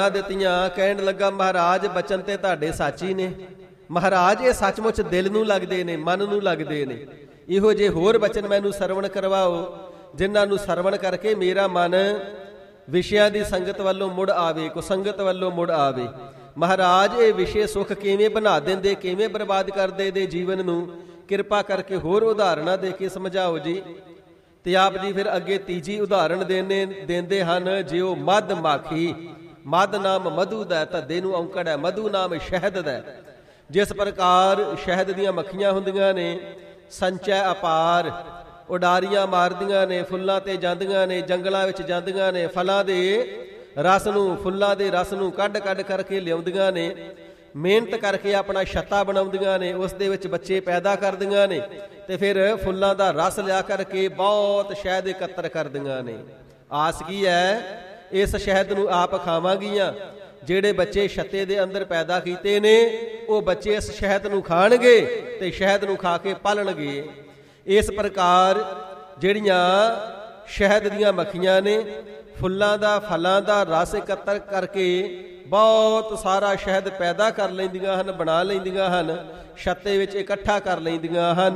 ਦਿੱਤੀਆਂ। ਕਹਿਣ ਲੱਗਾ ਮਹਾਰਾਜ ਬਚਨ ਤੇ ਤੁਹਾਡੇ ਸਾਚੀ ਨੇ ਮਹਾਰਾਜ, ਇਹ ਸੱਚਮੁੱਚ ਦਿਲ ਨੂੰ ਲੱਗਦੇ ਨੇ, ਮਨ ਨੂੰ ਲੱਗਦੇ ਨੇ। ਇਹੋ ਜਿਹੇ ਹੋਰ ਬਚਨ ਮੈਨੂੰ ਸਰਵਣ ਕਰਵਾਓ ਜਿਨ੍ਹਾਂ ਨੂੰ ਸਰਵਣ ਕਰਕੇ ਮੇਰਾ ਮਨ ਵਿਸ਼ਿਆਂ ਦੀ ਸੰਗਤ ਵੱਲੋਂ ਮੁੜ ਆਵੇ, ਕੁਸੰਗਤ ਵੱਲੋਂ ਮੁੜ ਆਵੇ। ਮਹਾਰਾਜ ਇਹ ਵਿਸ਼ੇ ਸੁੱਖ ਕਿਵੇਂ ਬਣਾ ਦਿੰਦੇ, ਕਿਵੇਂ ਬਰਬਾਦ ਕਰਦੇ ਦੇ ਜੀਵਨ ਨੂੰ, ਕਿਰਪਾ ਕਰਕੇ ਹੋਰ ਉਦਾਹਰਨਾਂ ਦੇ ਕੇ ਸਮਝਾਓ ਜੀ। ਤੇ ਆਪ ਜੀ ਫਿਰ ਅੱਗੇ ਤੀਜੀ ਉਦਾਹਰਣ ਦਿੰਦੇ ਹਨ, ਜਿਉ ਮਧ ਮਾਖੀ। ਮਧ ਨਾਮ ਮਧੂ ਦਾ, ਧੱਦੇ ਨੂੰ ਔਂਕੜ ਹੈ, ਮਧੂ ਨਾਮ ਸ਼ਹਿਦ ਦਾ। ਜਿਸ ਪ੍ਰਕਾਰ ਸ਼ਹਿਦ ਦੀਆਂ ਮੱਖੀਆਂ ਹੁੰਦੀਆਂ ਨੇ, ਸੰਚੈ ਅਪਾਰ, ਉਡਾਰੀਆਂ ਮਾਰਦੀਆਂ ਨੇ, ਫੁੱਲਾਂ ਤੇ ਜਾਂਦੀਆਂ ਨੇ, ਜੰਗਲਾਂ ਵਿੱਚ ਜਾਂਦੀਆਂ ਨੇ, ਫਲਾਂ ਦੇ ਰਸ ਨੂੰ, ਫੁੱਲਾਂ ਦੇ ਰਸ ਨੂੰ ਕੱਢ ਕੱਢ ਕਰਕੇ ਲਿਆਉਂਦੀਆਂ ਨੇ, ਮਿਹਨਤ ਕਰਕੇ ਆਪਣਾ ਛੱਤਾ ਬਣਾਉਂਦੀਆਂ ਨੇ, ਉਸ ਦੇ ਵਿੱਚ ਬੱਚੇ ਪੈਦਾ ਕਰਦੀਆਂ ਨੇ, ਤੇ ਫਿਰ ਫੁੱਲਾਂ ਦਾ ਰਸ ਲਿਆ ਕਰਕੇ ਬਹੁਤ ਸ਼ਹਿਦ ਇਕੱਤਰ ਕਰਦੀਆਂ ਨੇ। ਆਸ ਕੀ ਹੈ, ਇਸ ਸ਼ਹਿਦ ਨੂੰ ਆਪ ਖਾਵਾਂਗੀਆਂ। ਜਿਹੜੇ ਬੱਚੇ ਛੱਤੇ ਦੇ ਅੰਦਰ ਪੈਦਾ ਕੀਤੇ ਨੇ, ਉਹ ਬੱਚੇ ਇਸ ਸ਼ਹਿਦ ਨੂੰ ਖਾਣਗੇ ਤੇ ਸ਼ਹਿਦ ਨੂੰ ਖਾ ਕੇ ਪਲਣਗੇ। ਇਸ ਪ੍ਰਕਾਰ ਜਿਹੜੀਆਂ ਸ਼ਹਿਦ ਦੀਆਂ ਮੱਖੀਆਂ ਨੇ, ਫੁੱਲਾਂ ਦਾ, ਫਲਾਂ ਦਾ ਰਸ ਇਕੱਤਰ ਕਰਕੇ ਬਹੁਤ ਸਾਰਾ ਸ਼ਹਿਦ ਪੈਦਾ ਕਰ ਲੈਂਦੀਆਂ ਹਨ, ਬਣਾ ਲੈਂਦੀਆਂ ਹਨ, ਛੱਤੇ ਵਿੱਚ ਇਕੱਠਾ ਕਰ ਲੈਂਦੀਆਂ ਹਨ।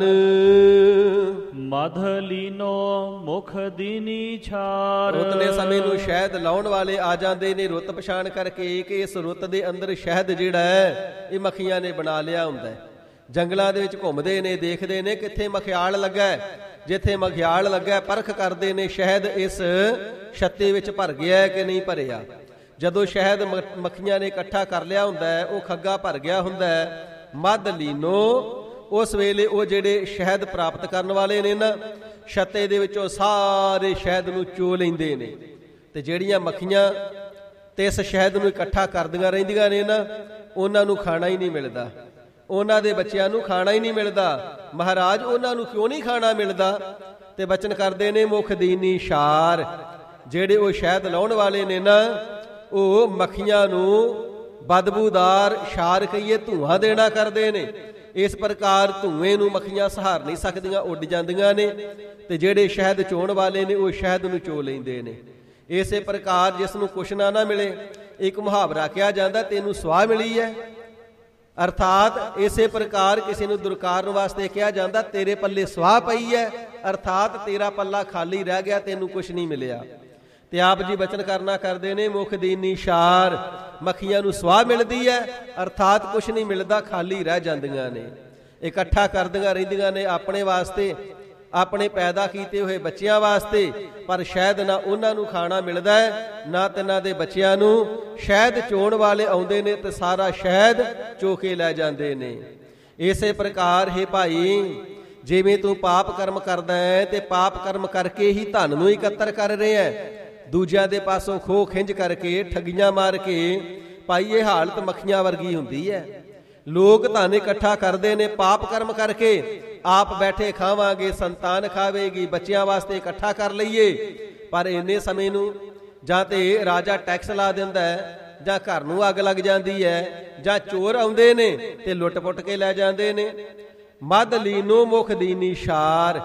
ਮਧ ਲੀਨੋ ਮੁਖ ਦੀਨੀ ਛਾਰ। ਰੁੱਤ ਦੇ ਸਮੇਂ ਨੂੰ ਸ਼ਹਿਦ ਲਾਉਣ ਵਾਲੇ ਆ ਜਾਂਦੇ ਨੇ, ਰੁੱਤ ਪਛਾਣ ਕਰਕੇ ਕਿ ਇਸ ਰੁੱਤ ਦੇ ਅੰਦਰ ਸ਼ਹਿਦ ਜਿਹੜਾ ਹੈ ਇਹ ਮੱਖੀਆਂ ਨੇ ਬਣਾ ਲਿਆ ਹੁੰਦਾ ਹੈ। ਜੰਗਲਾਂ ਦੇ ਵਿੱਚ ਘੁੰਮਦੇ ਨੇ, ਦੇਖਦੇ ਨੇ ਕਿੱਥੇ ਮਖਿਆਲ ਲੱਗਾ। ਜਿੱਥੇ ਮਖਿਆਲ ਲੱਗਾ ਪਰਖ ਕਰਦੇ ਨੇ ਸ਼ਹਿਦ ਇਸ ਛੱਤੇ ਵਿੱਚ ਭਰ ਗਿਆ ਕਿ ਨਹੀਂ ਭਰਿਆ। ਜਦੋਂ ਸ਼ਹਿਦ ਮੱਖੀਆਂ ਨੇ ਇਕੱਠਾ ਕਰ ਲਿਆ ਹੁੰਦਾ ਹੈ, ਉਹ ਖੱਗਾ ਭਰ ਗਿਆ ਹੁੰਦਾ ਹੈ, ਮਧ ਲੀਨੋ, ਉਸ ਵੇਲੇ ਉਹ ਜਿਹੜੇ ਸ਼ਹਿਦ ਪ੍ਰਾਪਤ ਕਰਨ ਵਾਲੇ ਨੇ ਨਾ, ਛੱਤੇ ਦੇ ਵਿੱਚੋਂ ਸਾਰੇ ਸ਼ਹਿਦ ਨੂੰ ਚੋ ਲੈਂਦੇ ਨੇ। ਤੇ ਜਿਹੜੀਆਂ ਮੱਖੀਆਂ ਤੇ ਇਸ ਸ਼ਹਿਦ ਨੂੰ ਇਕੱਠਾ ਕਰਦੀਆਂ ਰਹਿੰਦੀਆਂ ਨੇ ਨਾ, ਉਹਨਾਂ ਨੂੰ ਖਾਣਾ ਹੀ ਨਹੀਂ ਮਿਲਦਾ, ਉਹਨਾਂ ਦੇ ਬੱਚਿਆਂ ਨੂੰ ਖਾਣਾ ਹੀ ਨਹੀਂ ਮਿਲਦਾ। ਮਹਾਰਾਜ ਉਹਨਾਂ ਨੂੰ ਕਿਉਂ ਨਹੀਂ ਖਾਣਾ ਮਿਲਦਾ? ਤੇ ਬਚਨ ਕਰਦੇ ਨੇ, ਮੁਖ ਦੀਨੀ ਛਾਰ। ਜਿਹੜੇ ਉਹ ਸ਼ਹਿਦ ਲਾਉਣ ਵਾਲੇ ਨੇ ਨਾ, ਉਹ ਮੱਖੀਆਂ ਨੂੰ ਬਦਬੂਦਾਰ ਛਾਰ ਕਹੀਏ ਧੂਆਂ ਦੇਣਾ ਕਰਦੇ ਨੇ। ਇਸ ਪ੍ਰਕਾਰ ਧੂਏ ਨੂੰ ਮੱਖੀਆਂ ਸਹਾਰ ਨਹੀਂ ਸਕਦੀਆਂ, ਉੱਡ ਜਾਂਦੀਆਂ ਨੇ, ਤੇ ਜਿਹੜੇ ਸ਼ਹਿਦ ਚੋਣ ਵਾਲੇ ਨੇ ਉਹ ਸ਼ਹਿਦ ਨੂੰ ਚੋ ਲੈਂਦੇ ਨੇ। ਇਸੇ ਪ੍ਰਕਾਰ ਜਿਸ ਨੂੰ ਕੁਛ ਨਾ ਮਿਲੇ, ਇੱਕ ਮੁਹਾਵਰਾ ਕਿਹਾ ਜਾਂਦਾ, ਤੈਨੂੰ ਸਵਾਹ ਮਿਲੀ ਹੈ। ਅਰਥਾਤ ਇਸੇ ਪ੍ਰਕਾਰ ਕਿਸੇ ਨੂੰ ਦੁਰਕਾਰਨ ਵਾਸਤੇ ਕਿਹਾ ਜਾਂਦਾ, ਤੇਰੇ ਪੱਲੇ ਸਵਾਹ ਪਈ ਹੈ, ਅਰਥਾਤ ਤੇਰਾ ਪੱਲਾ ਖਾਲੀ ਰਹਿ ਗਿਆ, ਤੈਨੂੰ ਕੁਛ ਨਹੀਂ ਮਿਲਿਆ। ਤੇ ਆਪ ਜੀ ਬਚਨ ਕਰਨਾ ਕਰਦੇ ਨੇ, ਮੁਖ ਦੀਨੀ ਛਾਰ। ਮੱਖੀਆਂ ਨੂੰ ਸਵਾਹ ਮਿਲਦੀ ਹੈ, ਅਰਥਾਤ ਕੁਛ ਨਹੀਂ ਮਿਲਦਾ, ਖਾਲੀ ਰਹਿ ਜਾਂਦੀਆਂ ਨੇ। ਇਕੱਠਾ ਕਰਦੀਆਂ ਰਹਿੰਦੀਆਂ ਨੇ ਆਪਣੇ ਵਾਸਤੇ, ਆਪਣੇ ਪੈਦਾ ਕੀਤੇ ਹੋਏ ਬੱਚਿਆਂ ਵਾਸਤੇ, ਪਰ ਸ਼ਾਇਦ ਨਾ ਉਹਨਾਂ ਨੂੰ ਖਾਣਾ ਮਿਲਦਾ ਹੈ, ਨਾ ਤਿੰਨਾਂ ਦੇ ਬੱਚਿਆਂ ਨੂੰ। ਸ਼ਹਿਦ ਚੋਣ ਵਾਲੇ ਆਉਂਦੇ ਨੇ ਤੇ ਸਾਰਾ ਸ਼ਹਿਦ ਚੋ ਕੇ ਲੈ ਜਾਂਦੇ ਨੇ। ਇਸੇ ਪ੍ਰਕਾਰ ਹੈ ਭਾਈ, ਜਿਵੇਂ ਤੂੰ ਪਾਪ ਕਰਮ ਕਰਦਾ ਹੈ ਤੇ ਪਾਪ ਕਰਮ ਕਰਕੇ ਹੀ ਧਨ ਨੂੰ ਇਕੱਤਰ ਕਰ ਰਿਹਾ ਹੈ, ਦੂਜਿਆਂ ਦੇ ਪਾਸੋਂ ਖੋਹ ਖਿੰਝ ਕਰਕੇ, ਠੱਗੀਆਂ ਮਾਰ ਕੇ, ਭਾਈ ਇਹ ਹਾਲਤ ਮੱਖੀਆਂ ਵਰਗੀ ਹੁੰਦੀ ਹੈ। ਲੋਕ ਧਨ ਇਕੱਠਾ ਕਰਦੇ ਨੇ ਪਾਪ ਕਰਮ ਕਰਕੇ, ਆਪ ਬੈਠੇ ਖਾਵਾਂਗੇ, ਸੰਤਾਨ ਖਾਵੇਗੀ, ਬੱਚਿਆਂ ਵਾਸਤੇ ਇਕੱਠਾ ਕਰ ਲਈਏ, ਪਰ ਇੰਨੇ ਸਮੇਂ ਨੂੰ ਜਾਂ ਤੇ ਰਾਜਾ ਟੈਕਸ ਲਾ ਦਿੰਦਾ ਹੈ, ਜਾਂ ਘਰ ਨੂੰ ਅੱਗ ਲੱਗ ਜਾਂਦੀ ਹੈ, ਜਾਂ ਚੋਰ ਆਉਂਦੇ ਨੇ ਤੇ ਲੁੱਟ ਪੁੱਟ ਕੇ ਲੈ ਜਾਂਦੇ ਨੇ। ਮਧ ਲੀਨੋ ਮੁਖ ਦੀਨੀ ਛਾਰ।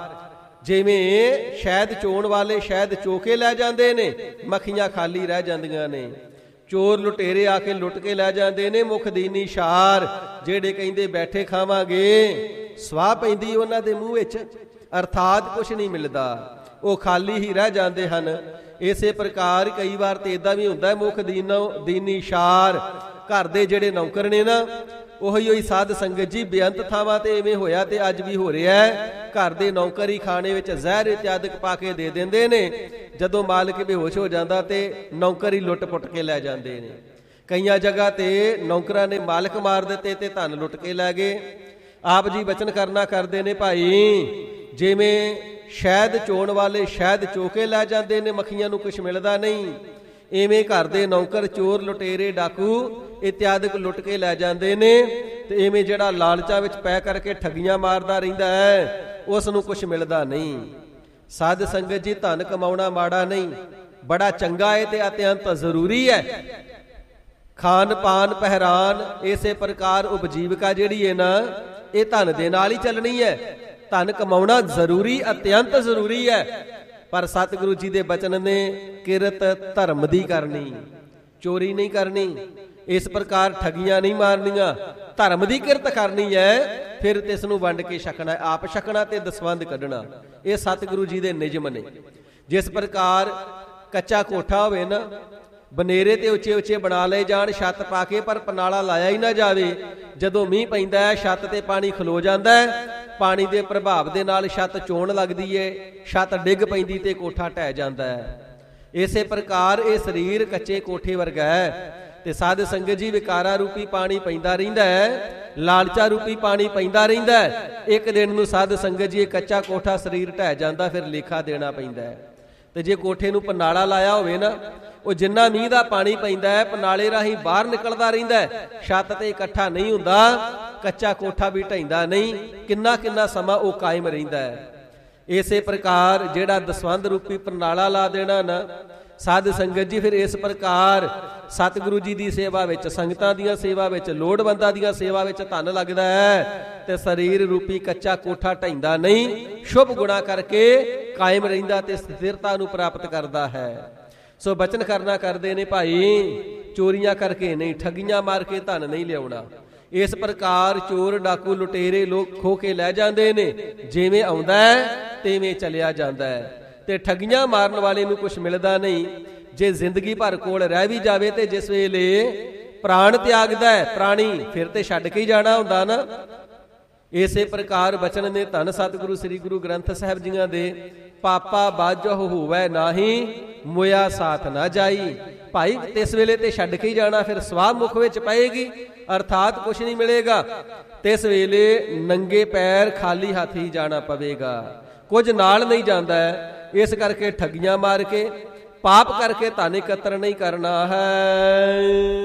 ਜਿਵੇਂ ਸ਼ਹਿਦ ਚੋਣ ਵਾਲੇ ਸ਼ਹਿਦ ਚੋ ਕੇ ਲੈ ਜਾਂਦੇ ਨੇ, ਮੱਖੀਆਂ ਖਾਲੀ ਰਹਿ ਜਾਂਦੀਆਂ ਨੇ। ਚੋਰ ਲੁਟੇਰੇ ਆ ਕੇ ਲੁੱਟ ਕੇ ਲੈ ਜਾਂਦੇ ਨੇ। ਮੁਖ ਦੀਨੀ ਛਾਰ, ਜਿਹੜੇ ਕਹਿੰਦੇ ਬੈਠੇ ਖਾਵਾਂਗੇ, ਸਵਾਹ ਪੈਂਦੀ ਉਹਨਾਂ ਦੇ ਮੂੰਹ ਵਿੱਚ, ਅਰਥਾਤ ਕੁਛ ਨਹੀਂ ਮਿਲਦਾ, ਉਹ ਖਾਲੀ ਹੀ ਰਹਿ ਜਾਂਦੇ ਹਨ। ਇਸੇ ਪ੍ਰਕਾਰ ਕਈ ਵਾਰ ਤੇ ਇਦਾਂ ਵੀ ਹੁੰਦਾ, ਮੁਖ ਦੀਨੀ ਛਾਰ। ਘਰ ਦੇ ਜਿਹੜੇ ਨੌਕਰ ਨੇ ਨਾ, ਉਹੀ ਸਾਧ ਸੰਗਤ ਜੀ, ਬੇਅੰਤ ਥਾਵਾਂ ਤੇ ਇਵੇਂ ਹੋਇਆ ਤੇ ਅੱਜ ਵੀ ਹੋ ਰਿਹਾ ਹੈ। ਘਰ ਦੇ ਨੌਕਰ ਹੀ ਖਾਣੇ ਵਿੱਚ ਜ਼ਹਿਰ ਇਤਿਆਦਿਕ ਪਾ ਕੇ ਦੇ ਦਿੰਦੇ ਨੇ। ਜਦੋਂ ਮਾਲਕ ਬੇਹੋਸ਼ ਹੋ ਜਾਂਦਾ ਤੇ ਨੌਕਰ ਹੀ ਲੁੱਟ ਪੁੱਟ ਕੇ ਲੈ ਜਾਂਦੇ ਨੇ। ਕਈਆਂ ਜਗ੍ਹਾ ਤੇ ਨੌਕਰਾਂ ਨੇ ਮਾਲਕ ਮਾਰ ਦਿੱਤੇ ਤੇ ਧਨ ਲੁੱਟ ਕੇ ਲੈ ਗਏ। ਆਪ ਜੀ ਬਚਨ ਕਰਨਾ ਕਰਦੇ ਨੇ, ਭਾਈ ਜਿਵੇਂ ਸ਼ਹਿਦ ਚੋਣ ਵਾਲੇ ਸ਼ਹਿਦ ਚੋ ਕੇ ਲੈ ਜਾਂਦੇ ਨੇ, ਮੱਖੀਆਂ ਨੂੰ ਕੁਛ ਮਿਲਦਾ ਨਹੀਂ, ਇਵੇਂ ਘਰ ਦੇ ਨੌਕਰ, ਚੋਰ, ਲੁਟੇਰੇ, ਡਾਕੂ ਇਤਿਆਦਿਕ ਲੁੱਟ ਕੇ ਲੈ ਜਾਂਦੇ ਨੇ। ਤੇ ਇਵੇਂ ਜਿਹੜਾ ਲਾਲਚਾਂ ਵਿੱਚ ਪੈ ਕਰਕੇ ਠੱਗੀਆਂ ਮਾਰਦਾ ਰਹਿੰਦਾ ਹੈ, ਉਸ ਨੂੰ ਕੁਛ ਮਿਲਦਾ ਨਹੀਂ। ਸਾਧ ਸੰਗਤ ਜੀ, ਧਨ ਕਮਾਉਣਾ ਮਾੜਾ ਨਹੀਂ, ਬੜਾ ਚੰਗਾ ਹੈ ਤੇ ਅਤਿਅੰਤ ਜ਼ਰੂਰੀ ਹੈ। ਖਾਨ ਪਾਨ ਪਹਿਰਾਨ, ਇਸੇ ਪ੍ਰਕਾਰ ਉਪਜੀਵਿਕਾ ਜਿਹੜੀ ਹੈ ਨਾ, ਇਹ ਧਨ ਦੇ ਨਾਲ ਹੀ ਚੱਲਣੀ ਹੈ। ਧਨ ਕਮਾਉਣਾ ਜ਼ਰੂਰੀ, ਅਤਿਅੰਤ ਜ਼ਰੂਰੀ ਹੈ, ਪਰ ਸਤਿਗੁਰੂ ਜੀ ਦੇ ਬਚਨ ਨੇ ਕਿਰਤ ਧਰਮ ਦੀ ਕਰਨੀ। ਚੋਰੀ ਨਹੀਂ ਕਰਨੀ, ਇਸ ਪ੍ਰਕਾਰ ਠੱਗੀਆਂ ਨਹੀਂ ਮਾਰਨੀਆਂ, ਧਰਮ ਦੀ ਕਿਰਤ ਕਰਨੀ ਹੈ, ਫਿਰ ਤਿਸ ਨੂੰ ਵੰਡ ਕੇ ਛਕਣਾ, ਆਪ ਛਕਣਾ ਤੇ ਦਸਵੰਧ ਕੱਢਣਾ। ਇਹ ਸਤਿਗੁਰੂ ਜੀ ਦੇ ਨਿਯਮ ਨੇ। ਜਿਸ ਪ੍ਰਕਾਰ ਕੱਚਾ ਕੋਠਾ ਹੋਵੇ ਨਾ, ਬਨੇਰੇ ਤੇ ਉੱਚੇ ਉੱਚੇ ਬਣਾ ਲਏ ਜਾਣ ਛੱਤ ਪਾ ਕੇ, ਪਰ ਪਨਾਲਾ ਲਾਇਆ ਹੀ ਨਾ ਜਾਵੇ। ਜਦੋਂ ਮੀਂਹ ਪੈਂਦਾ ਹੈ ਛੱਤ ਤੇ ਪਾਣੀ ਖਲੋ ਜਾਂਦਾ ਹੈ, ਪਾਣੀ ਦੇ ਪ੍ਰਭਾਵ ਦੇ ਨਾਲ ਛੱਤ ਚੋਣ ਲੱਗਦੀ ਹੈ, ਛੱਤ ਡਿੱਗ ਪੈਂਦੀ ਤੇ ਕੋਠਾ ਢਹਿ ਜਾਂਦਾ ਹੈ। ਇਸੇ ਪ੍ਰਕਾਰ ਇਹ ਸਰੀਰ ਕੱਚੇ ਕੋਠੇ ਵਰਗਾ ਹੈ ਤੇ ਸਾਧ ਸੰਗਤ ਜੀ ਵਿਕਾਰਾਂ ਰੂਪੀ ਪਾਣੀ ਪੈਂਦਾ ਰਹਿੰਦਾ ਹੈ, ਲਾਲਚਾ ਰੂਪੀ ਪਾਣੀ ਪੈਂਦਾ ਰਹਿੰਦਾ ਹੈ। ਇੱਕ ਦਿਨ ਨੂੰ ਸਾਧ ਸੰਗਤ ਜੀ ਇਹ ਕੱਚਾ ਕੋਠਾ ਸਰੀਰ ਢਹਿ ਜਾਂਦਾ, ਫਿਰ ਲੇਖਾ ਦੇਣਾ ਪੈਂਦਾ ਹੈ। ਤੇ ਜੇ ਕੋਠੇ ਨੂੰ ਪਨਾਲਾ ਲਾਇਆ ਹੋਵੇ ਨਾ, ਉਹ ਜਿੰਨਾ ਮੀਂਹ ਦਾ ਪਾਣੀ ਪੈਂਦਾ ਹੈ ਪਨਾਲੇ ਰਾਹੀਂ ਬਾਹਰ ਨਿਕਲਦਾ ਰਹਿੰਦਾ ਹੈ, ਛੱਤ ਤੇ ਇਕੱਠਾ ਨਹੀਂ ਹੁੰਦਾ, ਕੱਚਾ ਕੋਠਾ ਵੀ ਢਹਿੰਦਾ ਨਹੀਂ, ਕਿੰਨਾ ਕਿੰਨਾ ਸਮਾਂ ਉਹ ਕਾਇਮ ਰਹਿੰਦਾ ਹੈ। ਇਸੇ ਪ੍ਰਕਾਰ ਜਿਹੜਾ ਦਸਵੰਧ ਰੂਪੀ ਪਨਾਲਾ ਲਾ ਦੇਣਾ ਨਾ ਸਾਧ ਸੰਗਤ ਜੀ, ਫਿਰ ਇਸ ਪ੍ਰਕਾਰ ਸਤਿਗੁਰੂ ਜੀ ਦੀ ਸੇਵਾ ਵਿੱਚ, ਸੰਗਤਾਂ ਦੀਆਂ ਸੇਵਾ ਵਿੱਚ, ਲੋੜਵੰਦਾਂ ਦੀਆਂ ਸੇਵਾ ਵਿੱਚ ਧਨ ਲੱਗਦਾ ਹੈ ਤੇ ਸਰੀਰ ਰੂਪੀ ਕੱਚਾ ਕੋਠਾ ਢਹਿੰਦਾ ਨਹੀਂ, ਸ਼ੁਭ ਗੁਣਾ ਕਰਕੇ ਕਾਇਮ ਰਹਿੰਦਾ ਤੇ ਸਥਿਰਤਾ ਨੂੰ ਪ੍ਰਾਪਤ ਕਰਦਾ ਹੈ। ਸੋ ਬਚਨ ਕਰਨਾ ਕਰਦੇ ਨੇ ਭਾਈ, ਚੋਰੀਆਂ ਕਰਕੇ ਨਹੀਂ, ਠੱਗੀਆਂ ਮਾਰ ਕੇ ਧਨ ਨਹੀਂ ਲਿਆਉਣਾ। ਇਸ ਪ੍ਰਕਾਰ ਚੋਰ ਡਾਕੂ ਲੁਟੇਰੇ ਲੋਕ ਖੋ ਕੇ ਲੈ ਜਾਂਦੇ ਨੇ, ਜਿਵੇਂ ਆਉਂਦਾ ਹੈ ਤਿਵੇਂ ਚਲਿਆ ਜਾਂਦਾ ਹੈ ਤੇ ਠੱਗੀਆਂ ਮਾਰਨ ਵਾਲੇ ਨੂੰ ਕੁਝ ਮਿਲਦਾ ਨਹੀਂ। ਜੇ ਜ਼ਿੰਦਗੀ ਭਰ ਕੋਲ ਰਹਿ ਵੀ ਜਾਵੇ ਤੇ ਜਿਸ ਵੇਲੇ ਪ੍ਰਾਣ ਤਿਆਗਦਾ ਹੈ ਪ੍ਰਾਣੀ, ਫਿਰ ਤੇ ਛੱਡ ਕੇ ਹੀ ਜਾਣਾ ਹੁੰਦਾ ਨਾ। ਇਸੇ ਪ੍ਰਕਾਰ ਬਚਨ ਨੇ ਧੰਨ ਸਤਿਗੁਰੂ ਸ੍ਰੀ ਗੁਰੂ ਗ੍ਰੰਥ ਸਾਹਿਬ ਜੀਆਂ ਦੇ, ਪਾਪਾ ਬਾਝੋ ਹੋਵੇ ਨਾਹੀ ਮੋਇਆ ਸਾਥ ਨਾ ਜਾਈ। ਭਾਈ ਤਿਸ ਵੇਲੇ ਤੇ ਛੱਡ ਕੇ ਹੀ ਜਾਣਾ, ਫਿਰ ਸਵਾਹ ਮੁਖ ਵਿੱਚ ਪਏਗੀ, ਅਰਥਾਤ ਕੁਛ ਨਹੀਂ ਮਿਲੇਗਾ। ਤਿਸ ਵੇਲੇ ਨੰਗੇ ਪੈਰ ਖਾਲੀ ਹੱਥ ਹੀ ਜਾਣਾ ਪਵੇਗਾ, ਕੁਝ ਨਾਲ ਨਹੀਂ ਜਾਂਦਾ ਹੈ। ਇਸ ਕਰਕੇ ਠੱਗੀਆਂ ਮਾਰ ਕੇ ਪਾਪ ਕਰਕੇ ਧਨ ਇਕੱਤਰ ਨਹੀਂ ਕਰਨਾ ਹੈ।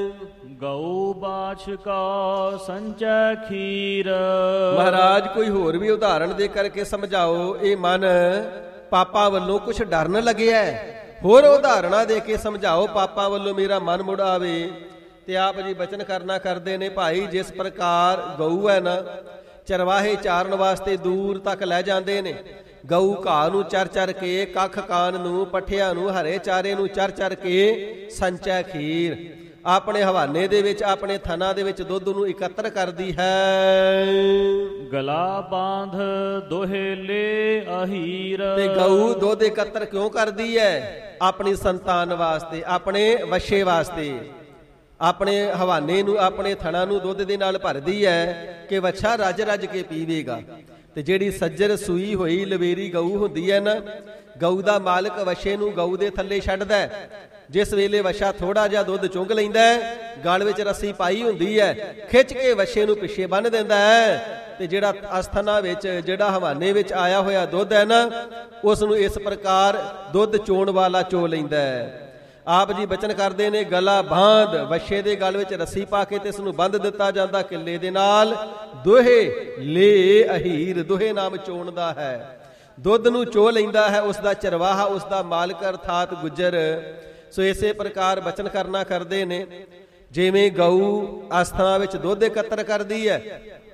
ਗਊ ਬਾਛ ਕਾ ਸੰਚੈ ਖੀਰ। ਮਹਾਰਾਜ ਕੋਈ ਹੋਰ ਵੀ ਉਦਾਹਰਣ ਦੇ ਕਰਕੇ ਸਮਝਾਓ। ਇਹ ਮਨ ਪਾਪਾਂ ਵੱਲੋਂ ਕੁਛ ਡਰਨ ਲੱਗਿਆ, ਹੋਰ ਉਦਾਹਰਣਾਂ ਦੇ ਕੇ ਸਮਝਾਓ, ਪਾਪਾਂ ਵੱਲੋਂ ਮੇਰਾ ਮਨ ਮੁੜ ਆਵੇ। ਤੇ ਆਪ ਜੀ ਬਚਨ ਕਰਨਾ ਕਰਦੇ ਨੇ ਭਾਈ, ਜਿਸ ਪ੍ਰਕਾਰ ਗਊ ਹੈ ਨਾ, ਚਰਵਾਹੇ ਚਾਰਨ ਵਾਸਤੇ ਦੂਰ ਤੱਕ ਲੈ ਜਾਂਦੇ ਨੇ। ਗਊ ਘਾਹ ਨੂੰ ਚਰ ਚਰ ਕੇ, ਕੱਖ ਕਾਨ ਨੂੰ, ਪੱਠਿਆਂ ਨੂੰ, ਹਰੇ ਚਾਰੇ ਨੂੰ ਚਰ ਚਰ ਕੇ ਸੰਚੈ ਖੀਰ, ਆਪਣੇ ਹਵਾਨੇ ਦੇ ਵਿੱਚ, ਆਪਣੇ ਥਣਾ ਦੇ ਵਿੱਚ ਦੁੱਧ ਨੂੰ ਇਕੱਤਰ ਕਰਦੀ ਹੈ। ਗਲਾ ਬਾਂਧ ਦੋਹੇਲੇ ਅਹੀਰ। ਤੇ ਗਊ ਦੁੱਧ ਇਕੱਤਰ ਕਿਉਂ ਕਰਦੀ ਹੈ? ਆਪਣੀ ਸੰਤਾਨ ਵਾਸਤੇ, ਆਪਣੇ ਵੱਛੇ ਵਾਸਤੇ, ਆਪਣੇ ਹਵਾਨੇ ਨੂੰ, ਆਪਣੇ ਥਣਾ ਨੂੰ ਦੁੱਧ ਦੇ ਨਾਲ ਭਰਦੀ ਹੈ ਕਿ ਵੱਛਾ ਰੱਜ ਰੱਜ ਕੇ ਪੀਵੇਗਾ। ਤੇ ਜਿਹੜੀ ਸੱਜਰ ਸੂਈ ਹੋਈ ਲਵੇਰੀ ਗਊ ਹੁੰਦੀ ਹੈ ਨਾ, ਗਊ ਦਾ ਮਾਲਕ ਵੱਛੇ ਨੂੰ ਗਊ ਦੇ ਥੱਲੇ ਛੱਡਦਾ ਹੈ। ਜਿਸ ਵੇਲੇ ਵੱਛਾ ਥੋੜਾ ਜਿਹਾ ਦੁੱਧ ਚੁੰਘ ਲੈਂਦਾ ਹੈ, ਗਲ ਵਿੱਚ ਰੱਸੀ ਪਾਈ ਹੁੰਦੀ ਹੈ, ਖਿੱਚ ਕੇ ਵੱਛੇ ਨੂੰ ਪਿੱਛੇ ਬੰਨ੍ਹ ਦਿੰਦਾ ਹੈ ਤੇ ਜਿਹੜਾ ਅਸਥਾਨਾਂ ਵਿੱਚ, ਜਿਹੜਾ ਹਵਾਨੇ ਵਿੱਚ ਆਇਆ ਹੋਇਆ ਦੁੱਧ ਹੈ ਨਾ, ਉਸ ਨੂੰ ਇਸ ਪ੍ਰਕਾਰ ਦੁੱਧ ਚੋਣ ਵਾਲਾ ਚੋ ਲੈਂਦਾ ਹੈ। ਆਪ ਜੀ ਬਚਨ ਕਰਦੇ ਨੇ, ਗਲਾ ਬਾਂਧ, ਵੱਛੇ ਦੇ ਗਲ ਵਿੱਚ ਰੱਸੀ ਪਾ ਕੇ ਤੇ ਇਸ ਨੂੰ ਬੰਦ ਦਿੱਤਾ ਜਾਂਦਾ ਕਿੱਲੇ ਦੇ ਨਾਲ। ਦੋਹੇ ਲੈ ਅਹੀਰ, ਦੋਹੇ ਨਾਮ ਚੋਣ ਦਾ ਹੈ, ਦੁੱਧ ਨੂੰ ਚੋ ਲੈਂਦਾ ਹੈ ਉਸ ਦਾ ਚਰਵਾਹਾ, ਉਸ ਦਾ ਮਾਲਕ ਅਰਥਾਤ ਗੁੱਜਰ। ਸੋ ਇਸੇ ਪ੍ਰਕਾਰ ਬਚਨ ਕਰਨਾ ਕਰਦੇ ਨੇ, ਜਿਵੇਂ ਗਊ ਆਸਥਾਨਾਂ ਵਿੱਚ ਦੁੱਧ ਇਕੱਤਰ ਕਰਦੀ ਹੈ,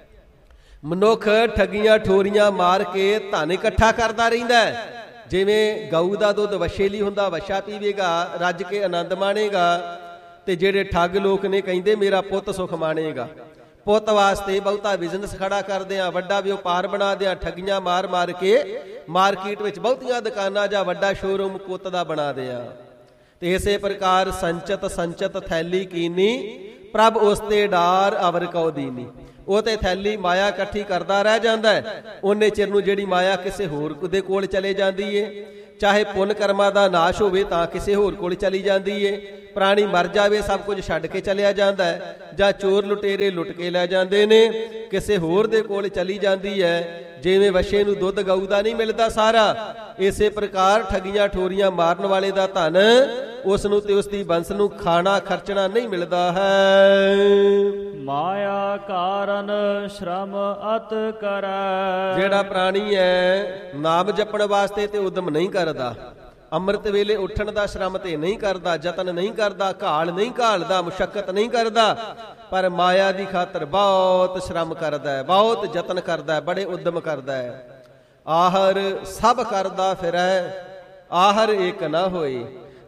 ਮਨੁੱਖ ਠੱਗੀਆਂ ਠੋਰੀਆਂ ਮਾਰ ਕੇ ਧਨ ਇਕੱਠਾ ਕਰਦਾ ਰਹਿੰਦਾ ਹੈ। ਜਿਵੇਂ ਗਊ ਦਾ ਦੁੱਧ ਵੱਛੇ ਲਈ ਹੁੰਦਾ, ਵੱਛਾ ਪੀਵੇਗਾ, ਰੱਜ ਕੇ ਆਨੰਦ ਮਾਣੇਗਾ। ਤੇ ਜਿਹੜੇ ਠੱਗ ਲੋਕ ਨੇ ਕਹਿੰਦੇ ਮੇਰਾ ਪੁੱਤ ਸੁਖ ਮਾਣੇਗਾ, ਪੁੱਤ ਵਾਸਤੇ ਬਹੁਤਾ ਬਿਜ਼ਨਸ ਖੜਾ ਕਰਦੇ ਆ, ਵੱਡਾ ਵਪਾਰ ਬਣਾ ਦਿਆਂ, ਠੱਗੀਆਂ ਮਾਰ ਮਾਰ ਕੇ ਮਾਰਕੀਟ ਵਿੱਚ ਬਹੁਤੀਆਂ ਦੁਕਾਨਾਂ ਜਾਂ ਵੱਡਾ ਸ਼ੋਰੂਮ ਪੁੱਤ ਦਾ ਬਣਾ ਦਿਆਂ। ਤੇ ਇਸੇ ਪ੍ਰਕਾਰ ਸੰਚਤ ਸੰਚਤ ਥੈਲੀ ਕੀਨੀ, ਪ੍ਰਭ ਉਸ ਤੇ ਡਾਰ ਅਵਰ ਕਉ ਦੀਨੀ। ਉਹ ਤੇ ਥੈਲੀ ਮਾਇਆ ਇਕੱਠੀ ਕਰਦਾ ਰਹਿ ਜਾਂਦਾ ਹੈ, ਉਹਨੇ ਚਿਰ ਨੂੰ ਜਿਹੜੀ ਮਾਇਆ ਕਿਸੇ ਹੋਰ ਦੇ ਕੋਲ ਚਲੇ ਜਾਂਦੀ ਏ। ਚਾਹੇ ਪੁੰਨ ਕਰਮਾਂ ਦਾ ਨਾਸ਼ ਹੋਵੇ ਤਾਂ ਕਿਸੇ ਹੋਰ ਕੋਲ ਚਲੀ ਜਾਂਦੀ ਏ, ਪ੍ਰਾਣੀ ਮਰ ਜਾਵੇ ਸਭ ਕੁਝ ਛੱਡ ਕੇ ਚਲਿਆ ਜਾਂਦਾ ਹੈ, ਜਾਂ ਚੋਰ ਲੁਟੇਰੇ ਲੁੱਟ ਕੇ ਲੈ ਜਾਂਦੇ ਨੇ ਕਿਸੇ ਹੋਰ ਦੇ ਕੋਲ ਚਲੀ ਜਾਂਦੀ ਹੈ। ਜਿਵੇਂ ਵੱਛੇ ਨੂੰ ਦੁੱਧ ਗਊ ਦਾ ਨਹੀਂ ਮਿਲਦਾ ਸਾਰਾ, ਇਸੇ ਪ੍ਰਕਾਰ ਠੱਗੀਆਂ ਠੋਰੀਆਂ ਮਾਰਨ ਵਾਲੇ ਦਾ ਧਨ ਉਸ ਨੂੰ ਤੇ ਉਸ ਦੀ ਬੰਸ ਨੂੰ ਖਾਣਾ ਖਰਚਣਾ ਨਹੀਂ ਮਿਲਦਾ ਹੈ। ਮਾਇਆ ਕਾਰਨ ਸ਼ਰਮ ਅਤ ਕਰੈ। ਜਿਹੜਾ ਪ੍ਰਾਣੀ ਹੈ ਨਾਮ ਜਪਣ ਵਾਸਤੇ ਤੇ ਉਦਮ ਨਹੀਂ ਕਰਦਾ, ਅੰਮ੍ਰਿਤ ਵੇਲੇ ਉੱਠਣ ਦਾ ਸ਼ਰਮ ਤੇ ਨਹੀਂ ਕਰਦਾ, ਯਤਨ ਨਹੀਂ ਕਰਦਾ, ਘਾਲ ਨਹੀਂ ਘਾਲਦਾ, ਮੁਸ਼ੱਕਤ ਨਹੀਂ ਕਰਦਾ, ਪਰ ਮਾਇਆ ਦੀ ਖਾਤਰ ਬਹੁਤ ਸ਼ਰਮ ਕਰਦਾ ਹੈ, ਬਹੁਤ ਯਤਨ ਕਰਦਾ ਹੈ, ਬੜੇ ਉਦਮ ਕਰਦਾ ਹੈ। ਆਹਰ ਸਭ ਕਰਦਾ ਫਿਰੈ, ਆਹਰ ਇੱਕ ਨਾ ਹੋਏ,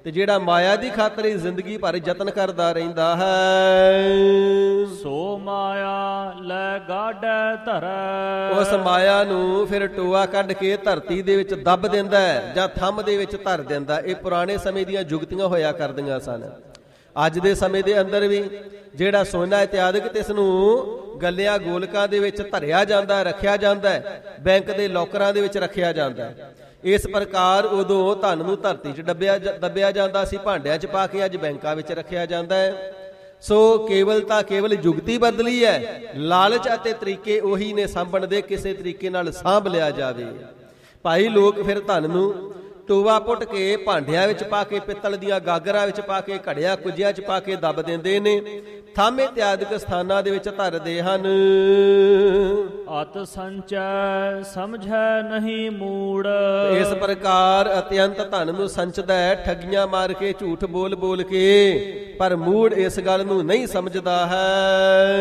ਤੇ ਜਿਹੜਾ ਮਾਇਆ ਦੀ ਖਾਤਰ ਹੀ ਜ਼ਿੰਦਗੀ ਭਰ ਯਤਨ ਕਰਦਾ ਰਹਿੰਦਾ ਹੈ। ਸੋ ਮਾਇਆ ਲੈ ਗਾਢੈ ਧਰੈ। ਉਸ ਮਾਇਆ ਨੂੰ ਫਿਰ ਟੋਆ ਕੱਢ ਕੇ ਧਰਤੀ ਦੇ ਵਿੱਚ ਦੱਬ ਦਿੰਦਾ ਜਾਂ ਥੰਮ ਦੇ ਵਿੱਚ ਧਰ ਦਿੰਦਾ। ਇਹ ਪੁਰਾਣੇ ਸਮੇਂ ਦੀਆਂ ਜੁਗਤੀਆਂ ਹੋਇਆ ਕਰਦੀਆਂ ਸਨ। ਅੱਜ ਦੇ ਸਮੇਂ ਦੇ ਅੰਦਰ ਵੀ ਜਿਹੜਾ ਸੋਨਾ ਇਤਿਆਦਿਕ ਤੇ ਇਸ ਨੂੰ ਗੱਲਿਆਂ ਗੋਲਕਾਂ ਦੇ ਵਿੱਚ ਧਰਿਆ ਜਾਂਦਾ, ਰੱਖਿਆ ਜਾਂਦਾ, ਬੈਂਕ ਦੇ ਲੋਕਰਾਂ ਦੇ ਵਿੱਚ ਰੱਖਿਆ ਜਾਂਦਾ। ਇਸ ਪ੍ਰਕਾਰ ਉਦੋਂ ਧਨ ਨੂੰ ਧਰਤੀ 'ਚ ਦੱਬਿਆ ਜਾਂਦਾ ਸੀ, ਭਾਂਡਿਆਂ 'ਚ ਪਾ ਕੇ ਅੱਜ ਬੈਂਕਾਂ ਵਿੱਚ ਰੱਖਿਆ ਜਾਂਦਾ ਹੈ। ਸੋ ਕੇਵਲ ਜੁਗਤੀ ਬਦਲੀ ਹੈ, ਲਾਲਚ ਅਤੇ ਤਰੀਕੇ ਉਹੀ ਨੇ ਸਾਂਭਣ ਦੇ, ਕਿਸੇ ਤਰੀਕੇ ਨਾਲ ਸਾਂਭ ਲਿਆ ਜਾਵੇ। ਭਾਈ ਲੋਕ ਫਿਰ ਧਨ ਨੂੰ ਟੋਆ ਪੁੱਟ ਕੇ ਭਾਂਡਿਆਂ ਵਿੱਚ ਪਾ ਕੇ, ਪਿੱਤਲ ਦੀਆਂ ਗਾਗਰਾਂ ਵਿੱਚ ਪਾ ਕੇ, ਘੜਿਆ ਕੁੱਜਿਆਂ 'ਚ ਪਾ ਕੇ ਦੱਬ ਦਿੰਦੇ ਨੇ, ਥਾਮੇ ਇਤਿਆਦਿਕ ਸਥਾਨਾਂ ਦੇ ਵਿੱਚ ਧਰਦੇ ਹਨ। ਅਤ ਸੰਚੈ ਸਮਝੈ ਨਹੀਂ ਮੂੜ। ਇਸ ਪ੍ਰਕਾਰ ਅਤਿਅੰਤ ਧਨ ਨੂੰ ਸੰਚਦਾ ਹੈ, ਠੱਗੀਆਂ ਮਾਰ ਕੇ, ਝੂਠ ਬੋਲ ਕੇ, ਪਰ ਮੂੜ ਇਸ ਗੱਲ ਨੂੰ ਨਹੀਂ ਸਮਝਦਾ ਹੈ।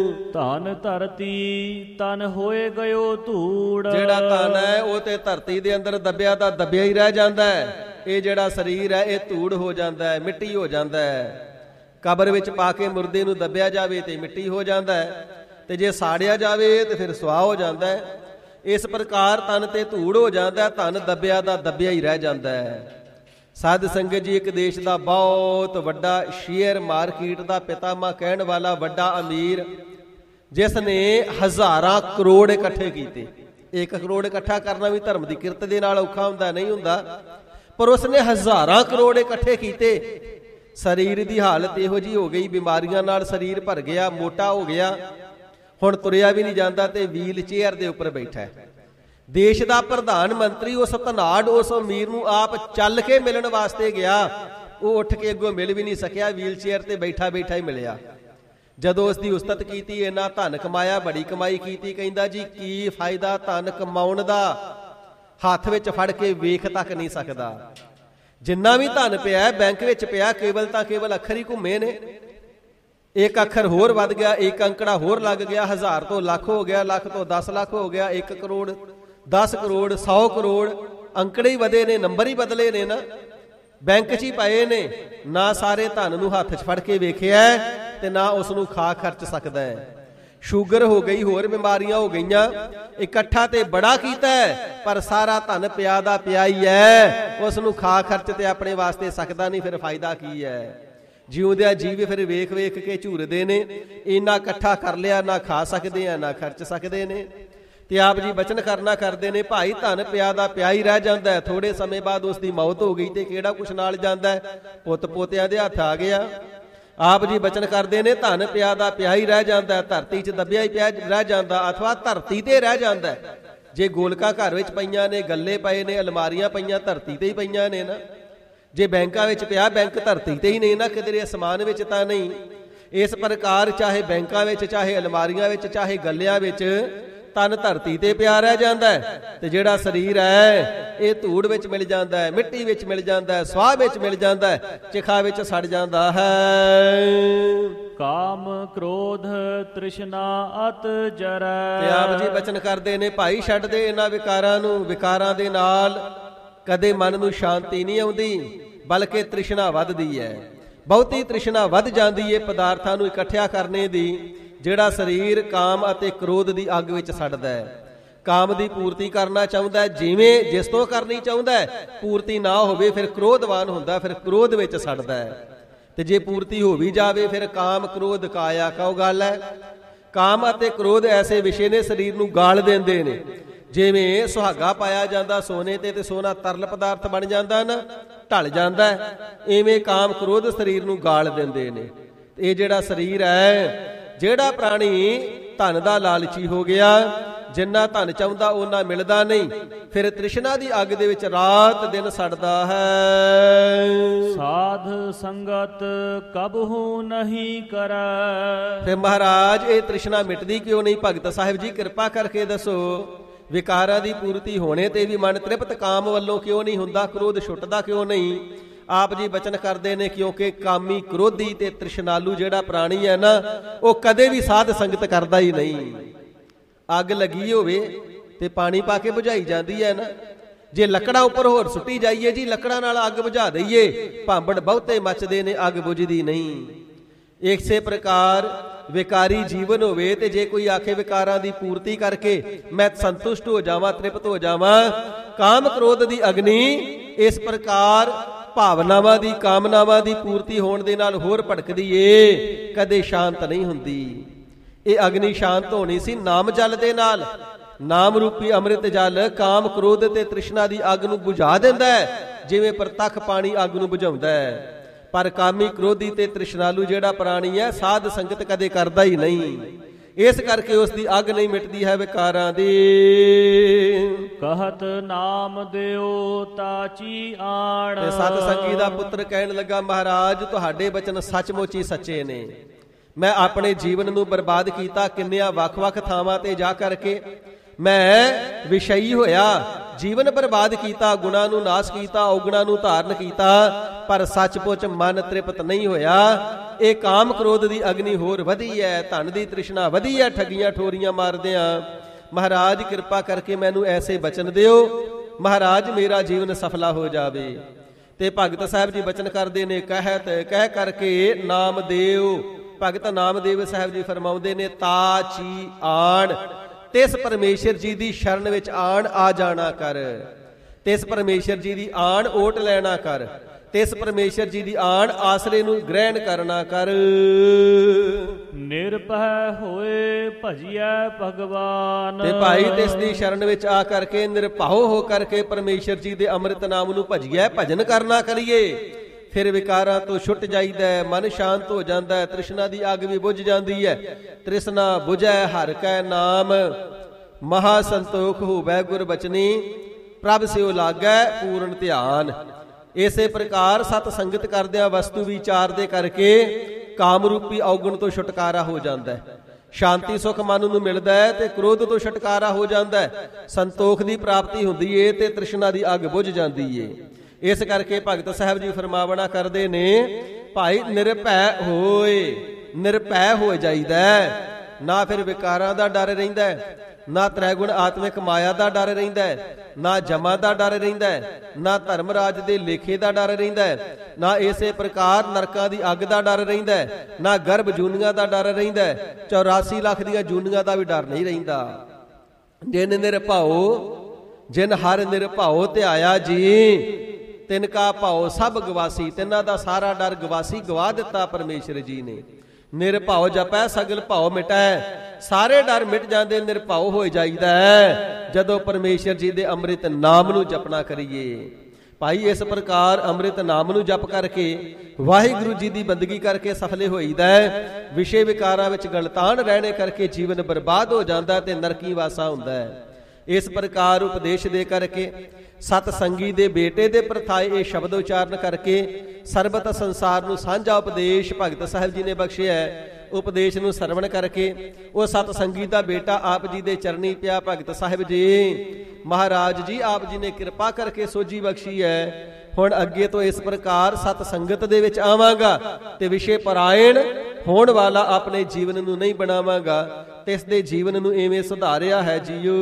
ਧਨ ਧਰਤੀ ਤਨ ਹੋਏ ਗਇਓ ਧੂੜ। ਜਿਹੜਾ ਧਨ ਹੈ ਉਹ ਤੇ ਧਰਤੀ ਦੇ ਅੰਦਰ ਦੱਬਿਆ ਦਾ ਦੱਬਿਆ ਹੀ ਰਹਿ ਜਾਂਦਾ ਹੈ। ਇਹ ਜਿਹੜਾ ਸਰੀਰ ਹੈ ਇਹ ਧੂੜ ਹੋ ਜਾਂਦਾ ਹੈ, ਮਿੱਟੀ ਹੋ ਜਾਂਦਾ ਹੈ। ਕਬਰ ਵਿੱਚ ਪਾ ਕੇ ਮੁਰਦੇ ਨੂੰ ਦੱਬਿਆ ਜਾਵੇ ਤੇ ਮਿੱਟੀ ਹੋ ਜਾਂਦਾ ਹੈ, ਤੇ ਜੇ ਸਾੜਿਆ ਜਾਵੇ ਤੇ ਫਿਰ ਸੁਆਹ ਹੋ ਜਾਂਦਾ ਹੈ। ਇਸ ਪ੍ਰਕਾਰ ਤਨ ਤੇ ਧੂੜ ਹੋ ਜਾਂਦਾ, ਧਨ ਦੱਬਿਆ ਦਾ ਦੱਬਿਆ ਹੀ ਰਹਿ ਜਾਂਦਾ ਹੈ। ਸਾਧ ਸੰਗਤ ਜੀ, ਇੱਕ ਦੇਸ਼ ਦਾ ਬਹੁਤ ਵੱਡਾ ਸ਼ੇਅਰ ਮਾਰਕੀਟ ਦਾ ਪਿਤਾਮਾ ਕਹਿਣ ਵਾਲਾ ਵੱਡਾ ਅਮੀਰ, ਜਿਸ ਨੇ ਹਜ਼ਾਰਾਂ ਕਰੋੜ ਇਕੱਠੇ ਕੀਤੇ। 1 ਕਰੋੜ ਇਕੱਠਾ ਕਰਨਾ ਵੀ ਧਰਮ ਦੀ ਕਿਰਤ ਦੇ ਨਾਲ ਔਖਾ ਹੁੰਦਾ, ਨਹੀਂ ਹੁੰਦਾ, ਪਰ ਉਸਨੇ ਹਜ਼ਾਰਾਂ ਕਰੋੜ ਇਕੱਠੇ ਕੀਤੇ। ਸਰੀਰ ਦੀ ਹਾਲਤ ਇਹੋ ਜਿਹੀ ਹੋ ਗਈ, ਬਿਮਾਰੀਆਂ ਨਾਲ ਸਰੀਰ ਭਰ ਗਿਆ, ਮੋਟਾ ਹੋ ਗਿਆ, ਹੁਣ ਤੁਰਿਆ ਵੀ ਨਹੀਂ ਜਾਂਦਾ ਤੇ ਵੀਲ ਚੇਅਰ ਦੇ ਉੱਪਰ ਬੈਠਾ ਹੈ। ਦੇਸ਼ ਦਾ ਪ੍ਰਧਾਨ ਮੰਤਰੀ ਉਸ ਧਨਾੜ ਉਸ ਅਮੀਰ ਨੂੰ ਆਪ ਚੱਲ ਕੇ ਮਿਲਣ ਵਾਸਤੇ ਗਿਆ, ਉਹ ਉੱਠ ਕੇ ਅੱਗੋਂ ਮਿਲ ਵੀ ਨਹੀਂ ਸਕਿਆ, ਵੀਲ ਚੇਅਰ ਤੇ ਬੈਠਾ ਹੀ ਮਿਲਿਆ। ਜਦੋਂ ਉਸ ਦੀ ਉਸਤਤ ਕੀਤੀ, ਇੰਨਾ ਧਨ ਕਮਾਇਆ, ਬੜੀ ਕਮਾਈ ਕੀਤੀ, ਕਹਿੰਦਾ ਜੀ ਕੀ ਫਾਇਦਾ ਧਨ ਕਮਾਉਣ ਦਾ, ਹੱਥ ਵਿੱਚ ਫੜ ਕੇ ਵੇਖ ਤੱਕ ਨਹੀਂ ਸਕਦਾ। ਜਿੰਨਾ ਵੀ ਧਨ ਪਿਆ ਬੈਂਕ ਵਿੱਚ ਪਿਆ, ਕੇਵਲ ਅੱਖਰ ਹੀ ਘੁੰਮੇ ਨੇ। ਇੱਕ ਅੱਖਰ ਹੋਰ ਵੱਧ ਗਿਆ, ਇੱਕ ਅੰਕੜਾ ਹੋਰ ਲੱਗ ਗਿਆ, 1000 ਤੋਂ ਲੱਖ ਹੋ ਗਿਆ, ਲੱਖ ਤੋਂ 10 ਲੱਖ ਹੋ ਗਿਆ, 1 ਕਰੋੜ, 10 ਕਰੋੜ, 100 ਕਰੋੜ, ਅੰਕੜੇ ਹੀ ਵਧੇ ਨੇ, ਨੰਬਰ ਹੀ ਬਦਲੇ ਨੇ ਨਾ, ਬੈਂਕ 'ਚ ਹੀ ਪਏ ਨੇ। ਨਾ ਸਾਰੇ ਧਨ ਨੂੰ ਹੱਥ 'ਚ ਫੜ ਕੇ ਵੇਖਿਆ ਤੇ ਨਾ ਉਸ ਨੂੰ ਖਾ ਖਰਚ ਸਕਦਾ ਹੈ। ਸ਼ੂਗਰ ਹੋ ਗਈ, ਹੋਰ ਬਿਮਾਰੀਆਂ ਹੋ ਗਈਆਂ, ਇਕੱਠਾ ਤੇ ਬੜਾ ਕੀਤਾ ਹੈ, ਪਰ ਸਾਰਾ ਧਨ ਪਿਆ ਦਾ ਪਿਆ ਹੀ ਹੈ, ਉਸ ਨੂੰ ਖਾ ਖਰਚ ਤੇ ਆਪਣੇ ਵਾਸਤੇ ਸਕਦਾ ਨਹੀਂ, ਫਿਰ ਫਾਇਦਾ ਕੀ ਹੈ। ਜਿਉਂਦਿਆਂ ਜੀਵੇ ਫਿਰ ਵੇਖ ਕੇ ਝੂਰਦੇ ਨੇ, ਇੰਨਾ ਇਕੱਠਾ ਕਰ ਲਿਆ, ਨਾ ਖਾ ਸਕਦੇ ਆ ਨਾ ਖਰਚ ਸਕਦੇ ਨੇ। ਤੇ ਆਪ ਜੀ ਬਚਨ ਕਰਨਾ ਕਰਦੇ ਨੇ, ਭਾਈ ਧਨ ਪਿਆ ਦਾ ਪਿਆ ਹੀ ਰਹਿ ਜਾਂਦਾ ਹੈ। ਥੋੜੇ ਸਮੇਂ ਬਾਅਦ ਉਸ ਦੀ ਮੌਤ ਹੋ ਗਈ ਤੇ ਕਿਹੜਾ ਕੁਛ ਨਾਲ ਜਾਂਦਾ ਹੈ, ਪੁੱਤ ਪੋਤਿਆਂ ਦੇ ਹੱਥ ਆ ਗਿਆ। ਆਪ ਜੀ ਬਚਨ ਕਰਦੇ ਨੇ, ਧਨ ਪਿਆ ਦਾ ਪਿਆ ਹੀ ਰਹਿ ਜਾਂਦਾ, ਧਰਤੀ 'ਚ ਦੱਬਿਆ ਹੀ ਪਿਆ ਰਹਿ ਜਾਂਦਾ, ਅਥਵਾ ਧਰਤੀ ਤੇ ਰਹਿ ਜਾਂਦਾ। ਜੇ ਗੋਲਕਾਂ ਘਰ ਵਿੱਚ ਪਈਆਂ ਨੇ, ਗੱਲੇ ਪਏ ਨੇ, ਅਲਮਾਰੀਆਂ ਪਈਆਂ, ਧਰਤੀ ਤੇ ਹੀ ਪਈਆਂ ਨੇ ਨਾ। ਜੇ ਬੈਂਕਾਂ ਵਿੱਚ ਪਿਆ, ਬੈਂਕ ਧਰਤੀ ਤੇ ਹੀ ਨਹੀਂ ਨਾ, ਕਿਧਰੇ ਅਸਮਾਨ ਵਿੱਚ ਤਾਂ ਨਹੀਂ। ਇਸ ਪ੍ਰਕਾਰ ਚਾਹੇ ਬੈਂਕਾਂ ਵਿੱਚ, ਚਾਹੇ ਅਲਮਾਰੀਆਂ ਵਿੱਚ, ਚਾਹੇ ਗੱਲਿਆਂ ਵਿੱਚ, ਤਨ ਧਰਤੀ ਤੇ ਪਿਆ ਰਹਿ ਜਾਂਦਾ ਹੈ। ਤੇ ਜਿਹੜਾ ਸਰੀਰ ਹੈ ਇਹ ਧੂੜ ਵਿੱਚ ਮਿਲ ਜਾਂਦਾ ਹੈ, ਮਿੱਟੀ ਵਿੱਚ ਮਿਲ ਜਾਂਦਾ ਹੈ, ਸਵਾਹ ਵਿੱਚ ਮਿਲ ਜਾਂਦਾ ਹੈ, ਚਿਖਾ ਵਿੱਚ ਸੜ ਜਾਂਦਾ ਹੈ। ਕਾਮ ਕ੍ਰੋਧ ਤ੍ਰਿਸ਼ਨਾ ਅਤ ਜਰੈ। ਤੇ ਆਪ ਜੀ ਬਚਨ ਕਰਦੇ ਨੇ, ਭਾਈ ਛੱਡ ਦੇ ਇਹਨਾਂ ਵਿਕਾਰਾਂ ਨੂੰ। ਵਿਕਾਰਾਂ ਦੇ ਨਾਲ ਕਦੇ ਮਨ ਨੂੰ ਸ਼ਾਂਤੀ ਨਹੀਂ ਆਉਂਦੀ, ਬਲਕਿ ਤ੍ਰਿਸ਼ਨਾ ਵੱਧਦੀ ਹੈ। ਬਹੁਤੀ ਤ੍ਰਿਸ਼ਨਾ ਵੱਧ ਜਾਂਦੀ ਹੈ ਪਦਾਰਥਾਂ ਨੂੰ ਇਕੱਠਿਆ ਕਰਨੇ ਦੀ। ਜਿਹੜਾ ਸਰੀਰ ਕਾਮ ਅਤੇ ਕ੍ਰੋਧ ਦੀ ਅੱਗ ਵਿੱਚ ਸੜਦਾ ਹੈ, ਕਾਮ ਦੀ ਪੂਰਤੀ ਕਰਨਾ ਚਾਹੁੰਦਾ, ਜਿਵੇਂ ਜਿਸ ਤੋਂ ਕਰਨੀ ਚਾਹੁੰਦਾ, ਪੂਰਤੀ ਨਾ ਹੋਵੇ ਫਿਰ ਕ੍ਰੋਧਵਾਨ ਹੁੰਦਾ, ਫਿਰ ਕ੍ਰੋਧ ਵਿੱਚ ਸੜਦਾ ਹੈ। ਤੇ ਜੇ ਪੂਰਤੀ ਹੋ ਵੀ ਜਾਵੇ ਫਿਰ ਕਾਮ ਕ੍ਰੋਧ ਕਾਇਆ ਕਉ ਗੱਲ ਹੈ। ਕਾਮ ਅਤੇ ਕ੍ਰੋਧ ਐਸੇ ਵਿਸ਼ੇ ਨੇ, ਸਰੀਰ ਨੂੰ ਗਾਲ ਦਿੰਦੇ ਨੇ। ਜਿਵੇਂ ਸੁਹਾਗਾ ਪਾਇਆ ਜਾਂਦਾ ਸੋਨੇ ਤੇ ਸੋਨਾ ਤਰਲ ਪਦਾਰਥ ਬਣ ਜਾਂਦਾ ਨਾ, ਢਲ ਜਾਂਦਾ, ਐਵੇਂ ਕਾਮ ਕ੍ਰੋਧ ਸਰੀਰ ਨੂੰ ਗਾਲ ਦਿੰਦੇ ਨੇ। ਇਹ ਜਿਹੜਾ ਸਰੀਰ ਹੈ, ਜਿਹੜਾ ਪ੍ਰਾਣੀ ਧਨ ਦਾ ਲਾਲਚੀ ਹੋ ਗਿਆ, ਜਿੰਨਾ ਧਨ ਚਾਹੁੰਦਾ ਉਹਨਾਂ ਮਿਲਦਾ ਨਹੀਂ, ਫਿਰ ਤ੍ਰਿਸ਼ਨਾ ਦੀ ਅੱਗ ਦੇ ਵਿੱਚ ਰਾਤ ਦਿਨ ਸੜਦਾ ਹੈ। ਸਾਧ ਸੰਗਤ ਕਬਹੂ ਨਹੀਂ ਕਰੈ। ਫਿਰ ਮਹਾਰਾਜ ਇਹ ਤ੍ਰਿਸ਼ਨਾ ਮਿਟਦੀ ਕਿਉਂ ਨਹੀਂ? ਭਗਤ ਸਾਹਿਬ ਜੀ ਕਿਰਪਾ ਕਰਕੇ ਦੱਸੋ। ਵਿਕਾਰਾਂ ਦੀ ਪੂਰਤੀ ਹੋਣੇ ਤੇ ਵੀ ਮਨ ਤ੍ਰਿਪਤ ਕਾਮ ਵੱਲੋਂ ਕਿਉਂ ਨਹੀਂ ਹੁੰਦਾ? ਕ੍ਰੋਧ ਛੁੱਟਦਾ ਕਿਉਂ ਨਹੀਂ? ਆਪ ਜੀ ਬਚਨ ਕਰਦੇ ਨੇ, ਕਿਉਂਕਿ ਕਾਮੀ, ਕ੍ਰੋਧੀ ਤੇ ਤ੍ਰਿਸ਼ਨਾਲੂ ਜਿਹੜਾ ਪ੍ਰਾਣੀ ਹੈ ਨਾ, ਉਹ ਕਦੇ ਵੀ ਸਾਧ ਸੰਗਤ ਕਰਦਾ ਹੀ ਨਹੀਂ। ਅੱਗ ਲੱਗੀ ਹੋਵੇ ਤੇ ਪਾਣੀ ਪਾ ਕੇ ਬੁਝਾਈ ਜਾਂਦੀ ਹੈ ਨਾ, ਜੇ ਲੱਕੜਾਂ ਉੱਪਰ ਹੋਰ ਸੁੱਟੀ ਜਾਈਏ ਜੀ, ਲੱਕੜਾਂ ਨਾਲ ਅੱਗ ਬੁਝਾ ਦਈਏ, ਭਾਂਬੜ ਬਹੁਤੇ ਮੱਚਦੇ ਨੇ, ਅੱਗ ਬੁਝਦੀ ਨਹੀਂ। ਇਸੇ ਪ੍ਰਕਾਰ ਵਿਕਾਰੀ ਜੀਵਨ ਹੋਵੇ ਤੇ ਜੇ ਕੋਈ ਆਖੇ ਵਿਕਾਰਾਂ ਦੀ ਪੂਰਤੀ ਕਰਕੇ ਮੈਂ ਸੰਤੁਸ਼ਟ ਹੋ ਜਾਵਾਂ, ਤ੍ਰਿਪਤ ਹੋ ਜਾਵਾਂ, ਕਾਮ ਕ੍ਰੋਧ ਦੀ ਅਗਨੀ ਇਸ ਪ੍ਰਕਾਰ ਭਾਵਨਾਵਾਂ ਦੀ, ਕਾਮਨਾਵਾਂ ਦੀ ਪੂਰਤੀ ਹੋਣ ਦੇ ਨਾਲ ਹੋਰ ਭੜਕਦੀ ਏ, ਕਦੇ ਸ਼ਾਂਤ ਨਹੀਂ ਹੁੰਦੀ। ਇਹ ਅਗਨੀ ਸ਼ਾਂਤ ਹੋਣੀ ਸੀ ਨਾਮ ਜਲ ਦੇ ਨਾਲ। ਨਾਮ ਰੂਪੀ ਅੰਮ੍ਰਿਤ ਜਲ ਕਾਮ ਕ੍ਰੋਧ ਤੇ ਤ੍ਰਿਸ਼ਨਾ ਦੀ ਅੱਗ ਨੂੰ ਬੁਝਾ ਦਿੰਦਾ ਹੈ, ਜਿਵੇਂ ਪ੍ਰਤੱਖ ਪਾਣੀ ਅੱਗ ਨੂੰ ਬੁਝਾਉਂਦਾ ਹੈ। ਪਰ ਕਾਮੀ ਕ੍ਰੋਧੀ ਤੇ ਤ੍ਰਿਸ਼ਨਾਲੂ ਜਿਹੜਾ ਪ੍ਰਾਣੀ ਹੈ, ਸਾਧ ਸੰਗਤ ਕਦੇ ਕਰਦਾ ਹੀ ਨਹੀਂ। ਇਸ ਕਰਕੇ ਉਸ ਦੀ ਅੱਗ ਨਹੀਂ ਮਿਟਦੀ ਹੈ ਵਿਕਾਰਾਂ ਦੀ। ਕਹਤ ਨਾਮ ਦਿਓ ਤਾਚੀ ਆਣ। ਤੇ ਸਤ ਸੰਗੀ ਦਾ ਪੁੱਤਰ ਕਹਿਣ ਲੱਗਾ, ਮਹਾਰਾਜ ਤੁਹਾਡੇ ਬਚਨ ਸੱਚਮੁੱਚ ਹੀ ਸੱਚੇ ਨੇ। ਮੈਂ ਆਪਣੇ ਜੀਵਨ ਨੂੰ ਬਰਬਾਦ ਕੀਤਾ, ਕਿੰਨਿਆਂ ਵੱਖ-ਵੱਖ ਥਾਵਾਂ ਤੇ ਜਾ ਕਰਕੇ ਮੈਂ ਵਿਸ਼ਈ ਹੋਇਆ, ਜੀਵਨ ਬਰਬਾਦ ਕੀਤਾ, ਗੁਣਾਂ ਨੂੰ ਨਾਸ਼ ਕੀਤਾ, ਔਗੁਣਾਂ ਨੂੰ ਧਾਰਨ ਕੀਤਾ, ਪਰ ਸੱਚਮੁੱਚ ਮਨ ਤ੍ਰਿਪਤ ਨਹੀਂ ਹੋਇਆ। ਇਹ ਕਾਮ ਕ੍ਰੋਧ ਦੀ ਅਗਨੀ ਹੋਰ ਵਧੀ ਹੈ, ਧਨ ਦੀ ਤ੍ਰਿਸ਼ਨਾ ਵਧੀ ਹੈ, ਠੱਗੀਆਂ ਠੋਰੀਆਂ ਮਾਰਦਿਆਂ। ਮਹਾਰਾਜ ਕਿਰਪਾ ਕਰਕੇ ਮੈਨੂੰ ਐਸੇ ਬਚਨ ਦਿਓ, ਮਹਾਰਾਜ ਮੇਰਾ ਜੀਵਨ ਸਫਲਾ ਹੋ ਜਾਵੇ। ਤੇ ਭਗਤ ਸਾਹਿਬ ਜੀ ਬਚਨ ਕਰਦੇ ਨੇ, ਕਹਿ ਕਰਕੇ ਨਾਮਦੇਵ, ਭਗਤ ਨਾਮਦੇਵ ਸਾਹਿਬ ਜੀ ਫਰਮਾਉਂਦੇ ਨੇ, ਤਾਚੀ ਆਣ, ਤਿਸ ਪਰਮੇਸ਼ਰ ਜੀ ਦੀ ਸ਼ਰਨ ਵਿੱਚ ਆਣ ਆ ਜਾਣਾ ਕਰ, ਤਿਸ ਪਰਮੇਸ਼ਰ ਜੀ ਦੀ ਆਣ ਓਟ ਲੈਣਾ ਕਰ, ਤਿਸ ਪਰਮੇਸ਼ਰ ਜੀ ਦੀ ਆਣ ਆਸਰੇ ਨੂੰ ਗ੍ਰਹਿਣ ਕਰਨਾ ਕਰ। ਨਿਰਭੈ ਹੋਏ ਭਜਿਐ ਭਗਵਾਨ। ਤੇ ਭਾਈ ਤਿਸ ਦੀ ਸ਼ਰਨ ਵਿੱਚ ਆ ਕਰਕੇ ਨਿਰਭਉ ਹੋ ਕਰਕੇ ਪਰਮੇਸ਼ਰ ਜੀ ਦੇ ਅੰਮ੍ਰਿਤ ਨਾਮ ਨੂੰ ਭਜੀਐ, ਭਜਨ ਕਰਨਾ ਕਰੀਏ। ਫਿਰ ਵਿਕਾਰਾਂ ਤੋਂ ਛੁੱਟ ਜਾਈਦਾ, ਮਨ ਸ਼ਾਂਤ ਹੋ ਜਾਂਦਾ, ਤ੍ਰਿਸ਼ਨਾ ਦੀ ਅੱਗ ਵੀ ਬੁਝ ਜਾਂਦੀ ਹੈ। ਤ੍ਰਿਸ਼ਨਾ ਬੁਝੈ ਹਰਿ ਕੈ ਨਾਮ, ਮਹਾ ਸੰਤੋਖ ਹੋਵੈ ਗੁਰ ਬਚਨੀ, ਪ੍ਰਭ ਸਿਉ ਲਾਗੈ ਪੂਰਨ ਧਿਆਨ। ਇਸੇ ਪ੍ਰਕਾਰ ਸਤ ਸੰਗਤ ਕਰਦਿਆਂ ਵਸਤੂ ਵਿਚਾਰ ਦੇ ਕਰਕੇ ਕਾਮ ਰੂਪੀ ਔਗਣ ਤੋਂ ਛੁਟਕਾਰਾ ਹੋ ਜਾਂਦਾ ਹੈ, ਸ਼ਾਂਤੀ ਸੁਖ ਮਨ ਨੂੰ ਮਿਲਦਾ ਹੈ ਤੇ ਕ੍ਰੋਧ ਤੋਂ ਛੁਟਕਾਰਾ ਹੋ ਜਾਂਦਾ ਹੈ, ਸੰਤੋਖ ਦੀ ਪ੍ਰਾਪਤੀ ਹੁੰਦੀ ਏ ਤੇ ਤ੍ਰਿਸ਼ਨਾ ਦੀ ਅੱਗ ਬੁਝ ਜਾਂਦੀ ਏ। ਇਸ ਕਰਕੇ ਭਗਤ ਸਾਹਿਬ ਜੀ ਫਰਮਾਵਣਾ ਕਰਦੇ ਨੇ, ਭਾਈ ਨਿਰਭੈ ਹੋਏ, ਨਿਰਭੈ ਹੋ ਜਾਈਦਾ, ਨਾ ਫਿਰ ਵਿਕਾਰਾਂ ਦਾ ਡਰ ਰਹਿੰਦਾ, ਨਾ ਤ੍ਰੈਗੁਣ ਆਤਮਿਕ ਮਾਇਆ ਦਾ ਡਰ ਰਹਿੰਦਾ, ਨਾ ਜਮਾ ਦਾ ਡਰ ਰਹਿੰਦਾ, ਨਾ ਧਰਮਰਾਜ ਦੇ ਲੇਖੇ ਦਾ ਡਰ ਰਹਿੰਦਾ, ਨਾ ਇਸੇ ਪ੍ਰਕਾਰ ਨਰਕਾਂ ਦੀ ਅੱਗ ਦਾ ਡਰ ਰਹਿੰਦਾ, ਨਾ ਗਰਭ ਜੂਨੀਆਂ ਦਾ ਡਰ ਰਹਿੰਦਾ, 84 ਲੱਖ ਦੀਆਂ ਜੂਨੀਆਂ ਦਾ ਵੀ ਡਰ ਨਹੀਂ ਰਹਿੰਦਾ। ਜਿਨ ਨਿਰਭਉ, ਜਿਨ ਹਰ ਨਿਰਭਉ ਧਿਆਇਆ ਜੀ, ਤਿਨ ਕਾ ਭਾਉ ਸਭ ਗਵਾਸੀ। ਤਿੰਨਾਂ ਦਾ ਸਾਰਾ ਡਰ ਗਵਾਸੀ ਗਵਾ ਦਿੱਤਾ ਪਰਮੇਸ਼ਰ ਜੀ ਨੇ। ਨਿਰਭਉ ਜਪੈ ਸਗਲ ਭਾਉ ਮਿਟੈ, ਸਾਰੇ ਡਰ ਮਿਟ ਜਾਂਦੇ, ਨਿਰਭਉ ਹੋ ਜਾਈਦਾ ਜਦੋਂ ਪਰਮੇਸ਼ਰ ਜੀ ਦੇ ਅੰਮ੍ਰਿਤ ਨਾਮ ਨੂੰ ਜਪਣਾ ਕਰੀਏ। ਭਾਈ ਇਸ ਪ੍ਰਕਾਰ ਅੰਮ੍ਰਿਤ ਨਾਮ ਨੂੰ ਜਪ ਕਰਕੇ, ਵਾਹਿਗੁਰੂ ਜੀ ਦੀ ਬੰਦਗੀ ਕਰਕੇ ਸਫਲੇ ਹੋਈਦਾ। ਵਿਸ਼ੇ ਵਿਕਾਰਾਂ ਵਿੱਚ ਗਲਤਾਨ ਰਹਿਣੇ ਕਰਕੇ ਜੀਵਨ ਬਰਬਾਦ ਹੋ ਜਾਂਦਾ ਤੇ ਨਰਕੀ ਵਾਸਾ ਹੁੰਦਾ ਹੈ। ਇਸ ਪ੍ਰਕਾਰ ਉਪਦੇਸ਼ ਦੇ ਕਰਕੇ, ਸਤ ਸੰਗੀ ਦੇ ਬੇਟੇ ਦੇ ਪ੍ਰਥਾਏ ਇਹ ਸ਼ਬਦ ਉਚਾਰਨ ਕਰਕੇ ਸਰਬਤ ਸੰਸਾਰ ਨੂੰ ਸਾਂਝਾ ਉਪਦੇਸ਼ ਭਗਤ ਸਾਹਿਬ ਜੀ ਨੇ ਬਖਸ਼ਿਆ। ਉਪਦੇਸ਼ ਨੂੰ ਸਰਵਣ ਕਰਕੇ ਉਹ ਸਤ ਸੰਗੀ ਦਾ ਬੇਟਾ ਆਪ ਜੀ ਦੇ ਚਰਨੀ ਪਿਆ। ਭਗਤ ਸਾਹਿਬ ਜੀ ਮਹਾਰਾਜ ਜੀ ਆਪ ਜੀ ਨੇ ਕਿਰਪਾ ਕਰਕੇ ਸੋਝੀ ਬਖਸ਼ੀ ਹੈ। ਹੁਣ ਅੱਗੇ ਤੋਂ ਇਸ ਪ੍ਰਕਾਰ ਸਤ ਸੰਗਤ ਦੇ ਵਿੱਚ ਆਵਾਂਗਾ ਤੇ ਵਿਸ਼ੇ ਪਰਾਇਣ ਹੋਣ ਵਾਲਾ ਆਪਣੇ ਜੀਵਨ ਨੂੰ ਨਹੀਂ ਬਣਾਵਾਂਗਾ ਤੇ ਇਸ ਦੇ ਜੀਵਨ ਨੂੰ ਐਵੇਂ ਸੁਧਾਰਿਆ ਹੈ ਜੀਓ।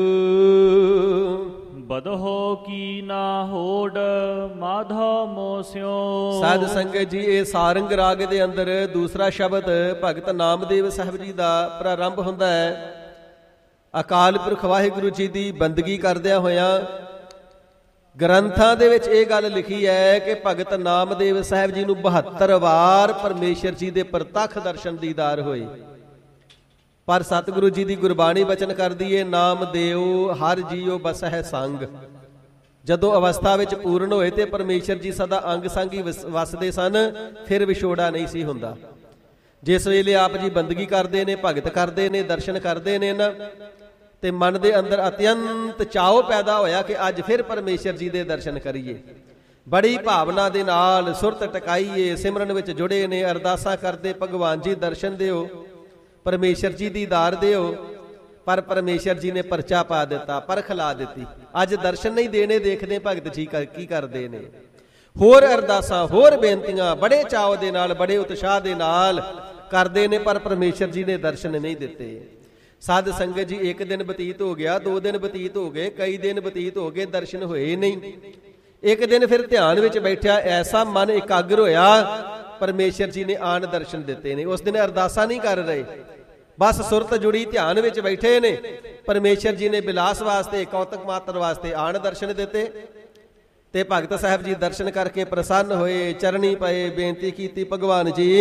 ਬਦਹੋ ਕੀ ਨਾ ਹੋੜ ਮਾਧੋ ਮੋਸਿਓ। ਸਾਧ ਸੰਗਤ ਜੀ ਇਹ ਸਾਰੰਗ ਰਾਗ ਦੇ ਅੰਦਰ ਦੂਸਰਾ ਸ਼ਬਦ ਭਗਤ ਨਾਮਦੇਵ ਸਾਹਿਬ ਜੀ ਦਾ ਪ੍ਰਾਰੰਭ ਹੁੰਦਾ ਹੈ। ਅਕਾਲ ਪੁਰਖ ਵਾਹਿਗੁਰੂ ਜੀ ਦੀ ਬੰਦਗੀ ਕਰਦਿਆਂ ਹੋਇਆਂ ਗ੍ਰੰਥਾਂ ਦੇ ਵਿੱਚ ਇਹ ਗੱਲ ਲਿਖੀ ਹੈ ਕਿ ਭਗਤ ਨਾਮਦੇਵ ਸਾਹਿਬ ਜੀ ਨੂੰ 72 ਵਾਰ ਪਰਮੇਸ਼ਰ ਜੀ ਦੇ ਪ੍ਰਤੱਖ ਦਰਸ਼ਨ ਦੀਦਾਰ ਹੋਏ। ਪਰ ਸਤਿਗੁਰੂ ਜੀ ਦੀ ਗੁਰਬਾਣੀ ਬਚਨ ਕਰਦੀ ਏ, ਨਾਮ ਦੇਉ ਹਰ ਜੀਉ ਬਸਹਿ ਸੰਗ। ਜਦੋਂ ਅਵਸਥਾ ਵਿੱਚ ਪੂਰਨ ਹੋਏ ਤੇ ਪਰਮੇਸ਼ਰ ਜੀ ਸਦਾ ਅੰਗ ਸੰਗ ਹੀ ਵਸਦੇ ਸਨ, ਫਿਰ ਵਿਛੋੜਾ ਨਹੀਂ ਸੀ ਹੁੰਦਾ। ਜਿਸ ਵੇਲੇ ਆਪ ਜੀ ਬੰਦਗੀ ਕਰਦੇ ਨੇ, ਭਗਤ ਕਰਦੇ ਨੇ, ਦਰਸ਼ਨ ਕਰਦੇ ਨੇ ਨਾ, ਤੇ ਮਨ ਦੇ ਅੰਦਰ ਅਤਿਅੰਤ ਚਾਉ ਪੈਦਾ ਹੋਇਆ ਕਿ ਅੱਜ ਫਿਰ ਪਰਮੇਸ਼ਰ ਜੀ ਦੇ ਦਰਸ਼ਨ ਕਰੀਏ। ਬੜੀ ਭਾਵਨਾ ਦੇ ਨਾਲ ਸੁਰਤ ਟਿਕਾਈਏ, ਸਿਮਰਨ ਵਿੱਚ ਜੁੜੇ ਨੇ, ਅਰਦਾਸਾਂ ਕਰਦੇ, ਭਗਵਾਨ ਜੀ ਦਰਸ਼ਨ ਦਿਓ, ਪਰਮੇਸ਼ਰ ਜੀ ਦੀਦਾਰ ਦਿਓ। ਪਰ ਪਰਮੇਸ਼ਰ ਜੀ ਨੇ ਪਰਚਾ ਪਾ ਦਿੱਤਾ, ਪਰਖ ਲਾ ਦਿੱਤੀ। ਅੱਜ ਦਰਸ਼ਨ ਨਹੀਂ ਦੇਣੇ, ਦੇਖਦੇ ਭਗਤ ਜੀ ਕੀ ਕਰਦੇ ਨੇ। ਹੋਰ ਅਰਦਾਸਾਂ, ਹੋਰ ਬੇਨਤੀਆਂ ਬੜੇ ਚਾਅ ਦੇ ਨਾਲ, ਬੜੇ ਉਤਸ਼ਾਹ ਦੇ ਨਾਲ ਕਰਦੇ ਨੇ, ਪਰ ਪਰਮੇਸ਼ਰ ਜੀ ਨੇ ਦਰਸ਼ਨ ਨਹੀਂ ਦਿੱਤੇ। ਸਾਧ ਸੰਗਤ ਜੀ, ਇੱਕ ਦਿਨ ਬਤੀਤ ਹੋ ਗਿਆ, 2 ਦਿਨ ਬਤੀਤ ਹੋ ਗਏ, ਕਈ ਦਿਨ ਬਤੀਤ ਹੋ ਗਏ, ਦਰਸ਼ਨ ਹੋਏ ਨਹੀਂ। ਇੱਕ ਦਿਨ ਫਿਰ ਧਿਆਨ ਵਿੱਚ ਬੈਠਿਆ, ਐਸਾ ਮਨ ਇਕਾਗਰ ਹੋਇਆ, ਪਰਮੇਸ਼ਰ ਜੀ ਨੇ ਆਣ ਦਰਸ਼ਨ ਦਿੱਤੇ ਨੇ। ਉਸ ਦਿਨ ਅਰਦਾਸਾਂ ਨਹੀਂ ਕਰ ਰਹੇ, ਬਸ ਸੁਰਤ ਜੁੜੀ, ਧਿਆਨ ਵਿੱਚ ਬੈਠੇ ਨੇ। ਪਰਮੇਸ਼ਰ ਜੀ ਨੇ ਬਿਲਾਸ ਵਾਸਤੇ, ਕੌਤਕ ਮਾਤਰ ਵਾਸਤੇ ਆਣ ਦਰਸ਼ਨ ਦਿੱਤੇ। ਤੇ ਭਗਤ ਸਾਹਿਬ ਜੀ ਦਰਸ਼ਨ ਕਰਕੇ ਪ੍ਰਸੰਨ ਹੋਏ, ਚਰਣੀ ਪਏ, ਬੇਨਤੀ ਕੀਤੀ, ਭਗਵਾਨ ਜੀ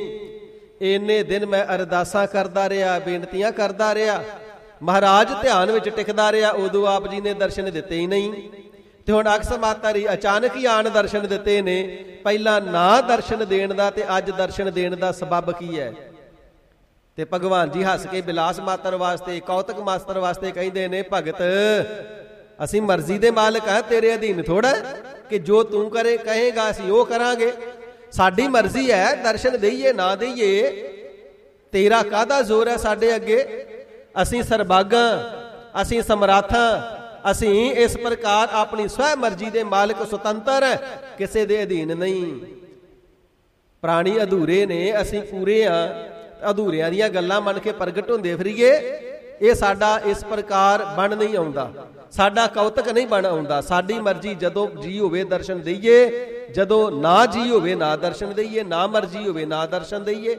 ਇੰਨੇ ਦਿਨ ਮੈਂ ਅਰਦਾਸਾਂ ਕਰਦਾ ਰਿਹਾ, ਬੇਨਤੀਆਂ ਕਰਦਾ ਰਿਹਾ, ਮਹਾਰਾਜ ਧਿਆਨ ਵਿੱਚ ਟਿਕਦਾ ਰਿਹਾ, ਉਦੋਂ ਆਪ ਜੀ ਨੇ ਦਰਸ਼ਨ ਦਿੱਤੇ ਹੀ ਨਹੀਂ। ਤੇ ਹੁਣ ਅਕਸ ਮਾਤਰੀ ਅਚਾਨਕ ਹੀ ਆਣ ਦਰਸ਼ਨ ਦਿੱਤੇ ਨੇ। ਪਹਿਲਾਂ ਨਾ ਦਰਸ਼ਨ ਦੇਣ ਦਾ ਤੇ ਅੱਜ ਦਰਸ਼ਨ ਦੇਣ ਦਾ ਸਬਬ ਕੀ ਹੈ? ਤੇ ਭਗਵਾਨ ਜੀ ਹੱਸ ਕੇ ਬਿਲਾਸ ਮਾਤਰ ਵਾਸਤੇ, ਕੌਤਕ ਮਾਤਰ ਵਾਸਤੇ ਕਹਿੰਦੇ ਨੇ, ਭਗਤ ਅਸੀਂ ਮਰਜ਼ੀ ਦੇ ਮਾਲਕ ਹਾਂ, ਤੇਰੇ ਅਧੀਨ ਥੋੜਾ ਕਿ ਜੋ ਤੂੰ ਕਰੇ ਕਹੇਗਾ ਅਸੀਂ ਉਹ ਕਰਾਂਗੇ। ਸਾਡੀ ਮਰਜ਼ੀ ਹੈ, ਦਰਸ਼ਨ ਦਈਏ ਨਾ ਦਈਏ, ਤੇਰਾ ਕਾਹਦਾ ਜ਼ੋਰ ਹੈ ਸਾਡੇ ਅੱਗੇ? ਅਸੀਂ ਸਰਬਾਗਾ, ਅਸੀਂ ਸਮਰਾਥਾਂ, ਅਸੀਂ ਇਸ ਪ੍ਰਕਾਰ ਆਪਣੀ ਸਵੈ ਮਰਜ਼ੀ ਦੇ ਮਾਲਕ, ਸੁਤੰਤਰ, ਕਿਸੇ ਦੇ ਅਧੀਨ ਨਹੀਂ। ਪ੍ਰਾਣੀ ਅਧੂਰੇ ਨੇ, ਅਸੀਂ ਪੂਰੇ ਆ। ਅਧੂਰਿਆਂ ਦੀਆਂ ਗੱਲਾਂ ਮੰਨ ਕੇ ਪ੍ਰਗਟ ਹੁੰਦੇ ਫਿਰੀਏ, ਇਹ ਸਾਡਾ ਇਸ ਪ੍ਰਕਾਰ ਬਣ ਨਹੀਂ ਆਉਂਦਾ, ਸਾਡਾ ਕੌਤਕ ਨਹੀਂ ਬਣ ਆਉਂਦਾ। ਸਾਡੀ ਮਰਜ਼ੀ ਜਦੋਂ ਜੀ ਹੋਵੇ ਦਰਸ਼ਨ ਦਈਏ, ਜਦੋਂ ਨਾ ਜੀ ਹੋਵੇ ਨਾ ਦਰਸ਼ਨ ਦਈਏ, ਨਾ ਮਰਜ਼ੀ ਹੋਵੇ ਨਾ ਦਰਸ਼ਨ ਦਈਏ।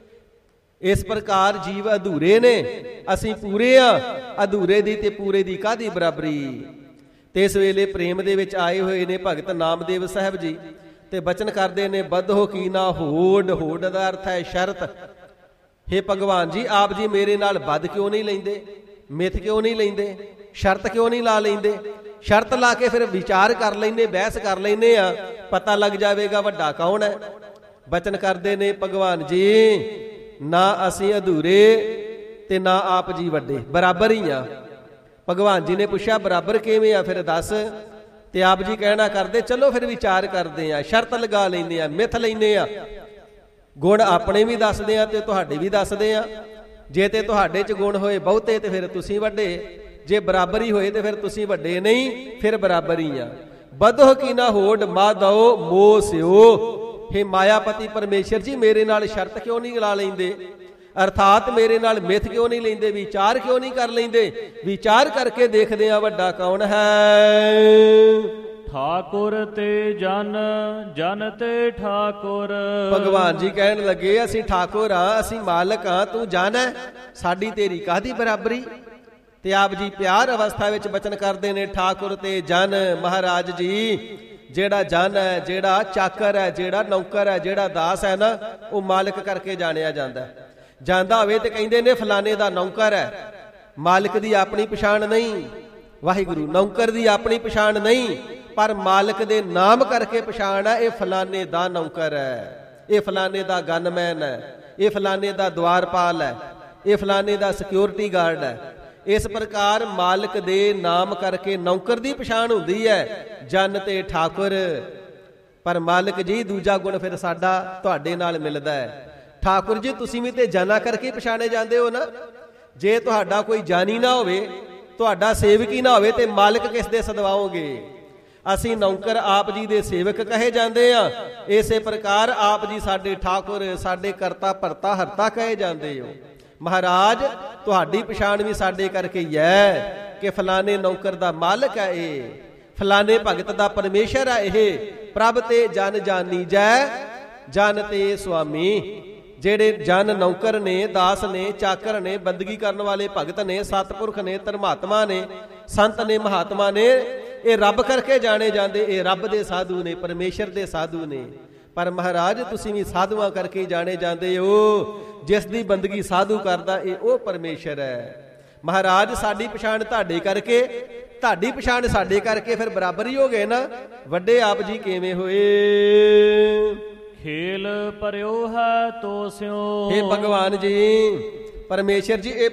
ਇਸ ਪ੍ਰਕਾਰ ਜੀਵ ਅਧੂਰੇ ਨੇ, ਅਸੀਂ ਪੂਰੇ ਆ। ਅਧੂਰੇ ਦੀ ਤੇ ਪੂਰੇ ਦੀ ਕਾਹਦੀ ਬਰਾਬਰੀ? ਤੇ ਇਸ ਵੇਲੇ ਪ੍ਰੇਮ ਦੇ ਵਿੱਚ ਆਏ ਹੋਏ ਨੇ ਭਗਤ ਨਾਮਦੇਵ ਸਾਹਿਬ ਜੀ, ਤੇ ਬਚਨ ਕਰਦੇ ਨੇ, ਬਧੋ ਕੀ ਨਾ ਹੋੜ। ਹੋੜ ਦਾ ਅਰਥ ਹੈ ਸ਼ਰਤ। ਹੇ ਭਗਵਾਨ ਜੀ, ਆਪ ਜੀ ਮੇਰੇ ਨਾਲ ਵੱਧ ਕਿਉਂ ਨਹੀਂ ਲੈਂਦੇ? ਮਿੱਥ ਕਿਉਂ ਨਹੀਂ ਲੈਂਦੇ? ਸ਼ਰਤ ਕਿਉਂ ਨਹੀਂ ਲਾ ਲੈਂਦੇ? ਸ਼ਰਤ ਲਾ ਕੇ ਫਿਰ ਵਿਚਾਰ ਕਰ ਲੈਂਦੇ, ਬਹਿਸ ਕਰ ਲੈਂਦੇ ਆ, ਪਤਾ ਲੱਗ ਜਾਵੇਗਾ ਵੱਡਾ ਕੌਣ ਹੈ। ਬਚਨ ਕਰਦੇ ਨੇ, ਭਗਵਾਨ ਜੀ ਨਾ ਅਸੀਂ ਅਧੂਰੇ ਤੇ ਨਾ ਆਪ ਜੀ ਵੱਡੇ, ਬਰਾਬਰ ਹੀ ਆ। ਭਗਵਾਨ ਜੀ ਨੇ ਪੁੱਛਿਆ ਬਰਾਬਰ ਕਿਵੇਂ ਆ, ਫਿਰ ਦੱਸ। ਤੇ ਆਪ ਜੀ ਕਹਿਣਾ ਕਰਦੇ, ਚਲੋ ਫਿਰ ਵਿਚਾਰ ਕਰਦੇ ਆ, ਸ਼ਰਤ ਲਗਾ ਲੈਂਦੇ ਆ, ਮਿੱਥ ਲੈਂਦੇ ਆ। ਗੁਣ ਆਪਣੇ ਵੀ ਦੱਸਦੇ ਆ ਤੇ ਤੁਹਾਡੇ ਵੀ ਦੱਸਦੇ ਆ। ਜੇ ਤੇ ਤੁਹਾਡੇ 'ਚ ਗੁਣ ਹੋਏ ਬਹੁਤੇ ਤੇ ਫਿਰ ਤੁਸੀਂ ਵੱਡੇ, ਜੇ ਬਰਾਬਰੀ ਹੋਏ ਤੇ ਫਿਰ ਤੁਸੀਂ ਵੱਡੇ ਨਹੀਂ, ਫਿਰ ਬਰਾਬਰ ਹੀ ਆ। ਬਧੋ ਕੀ ਨਾ ਹੋੜ ਮਾਧੋ ਮੋਹ ਸਿਓ। ਹੇ ਮਾਇਆਪਤੀ ਪਰਮੇਸ਼ਰ ਜੀ, ਮੇਰੇ ਨਾਲ ਸ਼ਰਤ ਕਿਉਂ ਨਹੀਂ ਲਾ ਲੈਂਦੇ? ਅਰਥਾਤ ਮੇਰੇ ਨਾਲ ਮਿੱਥ ਕਿਉਂ ਨਹੀਂ ਲੈਂਦੇ? ਵਿਚਾਰ ਕਿਉਂ ਨਹੀਂ ਕਰ ਲੈਂਦੇ? ਵਿਚਾਰ ਕਰਕੇ ਦੇਖਦੇ ਆ ਵੱਡਾ ਕੌਣ ਹੈ। ਠਾਕੁਰ ਤੇ ਜਨ, ਜਨ ਤੇ ਠਾਕੁਰ। ਭਗਵਾਨ ਜੀ ਕਹਿਣ ਲੱਗੇ, ਅਸੀਂ ਠਾਕੁਰ ਆ, ਅਸੀਂ ਮਾਲਕ ਆ, ਤੂੰ ਜਨ ਹੈ, ਸਾਡੀ ਤੇਰੀ ਕਾਹਦੀ ਬਰਾਬਰੀ? ਤੇ ਆਪ ਜੀ ਪਿਆਰ ਅਵਸਥਾ ਵਿੱਚ ਬਚਨ ਕਰਦੇ ਨੇ, ਠਾਕੁਰ ਤੇ ਜਨ। ਮਹਾਰਾਜ ਜੀ, ਜਿਹੜਾ ਜਨ ਹੈ, ਜਿਹੜਾ ਚਾਕਰ ਹੈ, ਜਿਹੜਾ ਨੌਕਰ ਹੈ, ਜਿਹੜਾ ਦਾਸ ਹੈ ਨਾ, ਉਹ ਮਾਲਕ ਕਰਕੇ ਜਾਣਿਆ ਜਾਂਦਾ। ਜਾਂਦਾ ਹੋਵੇ ਤੇ ਕਹਿੰਦੇ ਨੇ ਫਲਾਣੇ ਦਾ ਨੌਕਰ ਹੈ। ਮਾਲਕ ਦੀ ਆਪਣੀ ਪਛਾਣ ਨਹੀਂ, ਵਾਹਿਗੁਰੂ ਨੌਕਰ ਦੀ ਆਪਣੀ ਪਛਾਣ ਨਹੀਂ, ਪਰ ਮਾਲਕ ਦੇ ਨਾਮ ਕਰਕੇ ਪਛਾਣ ਹੈ। ਇਹ ਫਲਾਣੇ ਦਾ ਨੌਕਰ ਹੈ, ਇਹ ਫਲਾਣੇ ਦਾ ਗਨਮੈਨ ਹੈ, ਇਹ ਫਲਾਣੇ ਦਾ ਦੁਆਰਪਾਲ ਹੈ, ਇਹ ਫਲਾਣੇ ਦਾ ਸਿਕਿਉਰਿਟੀ ਗਾਰਡ ਹੈ। ਇਸ ਪ੍ਰਕਾਰ ਮਾਲਕ ਦੇ ਨਾਮ ਕਰਕੇ ਨੌਕਰ ਦੀ ਪਛਾਣ ਹੁੰਦੀ ਹੈ, ਜਨ ਤੇ ਠਾਕੁਰ। ਪਰ ਮਾਲਕ ਜੀ ਦੂਜਾ ਗੁਣ ਫਿਰ ਸਾਡਾ ਤੁਹਾਡੇ ਨਾਲ ਮਿਲਦਾ ਹੈ। ਠਾਕੁਰ ਜੀ ਤੁਸੀਂ ਵੀ ਤੇ ਜਾਨਾ ਕਰਕੇ ਪਛਾਣੇ ਜਾਂਦੇ ਹੋ ਨਾ। ਜੇ ਤੁਹਾਡਾ ਕੋਈ ਜਾਨੀ ਨਾ ਹੋਵੇ, ਤੁਹਾਡਾ ਸੇਵਕ ਹੀ ਨਾ ਹੋਵੇ, ਤੇ ਮਾਲਕ ਕਿਸ ਦੇ ਸਦਵਾਓਗੇ? ਅਸੀਂ ਨੌਕਰ ਆਪ ਜੀ ਦੇ ਸੇਵਕ ਕਹੇ ਜਾਂਦੇ ਆ। ਇਸੇ ਪ੍ਰਕਾਰ ਆਪ ਜੀ ਸਾਡੇ ਠਾਕੁਰ, ਸਾਡੇ ਕਰਤਾ ਭਰਤਾ ਹਰਤਾ ਕਹੇ ਜਾਂਦੇ ਹੋ। ਮਹਾਰਾਜ ਤੁਹਾਡੀ ਪਛਾਣ ਵੀ ਸਾਡੇ ਕਰਕੇ ਹੀ ਹੈ ਕਿ ਫਲਾਣੇ ਨੌਕਰ ਦਾ ਮਾਲਕ ਹੈ, ਇਹ ਫਲਾਣੇ ਭਗਤ ਦਾ ਪਰਮੇਸ਼ਰ ਹੈ। ਇਹ ਪ੍ਰਭ ਤੇ ਜਨ ਜਾਨੀਜੈ, ਜਨ ਤੇ ਸੁਆਮੀ। ਜਿਹੜੇ ਜਨ ਨੌਕਰ ਨੇ, ਦਾਸ ਨੇ, ਚਾਕਰ ਨੇ, ਬੰਦਗੀ ਕਰਨ ਵਾਲੇ ਭਗਤ ਨੇ, ਸਤਿਪੁਰਖ ਨੇ, ਧਰਮਾਤਮਾ ਨੇ, ਸੰਤ ਨੇ, ਮਹਾਤਮਾ ਨੇ, ਇਹ ਰੱਬ ਕਰਕੇ ਜਾਣੇ ਜਾਂਦੇ। ਇਹ ਰੱਬ ਦੇ ਸਾਧੂ ਨੇ, ਪਰਮੇਸ਼ਰ ਦੇ ਸਾਧੂ ਨੇ। ਪਰ ਮਹਾਰਾਜ ਤੁਸੀਂ ਵੀ ਸਾਧੂਆਂ ਕਰਕੇ ਜਾਣੇ ਜਾਂਦੇ ਹੋ। ਜਿਸ ਦੀ ਬੰਦਗੀ ਸਾਧੂ ਕਰਦਾ, ਇਹ ਉਹ ਪਰਮੇਸ਼ਰ ਹੈ। ਮਹਾਰਾਜ ਸਾਡੀ ਪਛਾਣ ਤੁਹਾਡੇ ਕਰਕੇ, ਤੁਹਾਡੀ ਪਛਾਣ ਸਾਡੇ ਕਰਕੇ, ਫਿਰ ਬਰਾਬਰ ਹੀ ਹੋ ਗਏ ਨਾ। ਵੱਡੇ ਆਪ ਜੀ ਕਿਵੇਂ ਹੋਏ? ਖੇਲ ਪਰਿਓ ਹੈ ਤੋ ਸਿਓ। हे ਭਗਵਾਨ ਜੀ, ਪਰਮੇਸ਼ਰ ਜੀ ਇਹ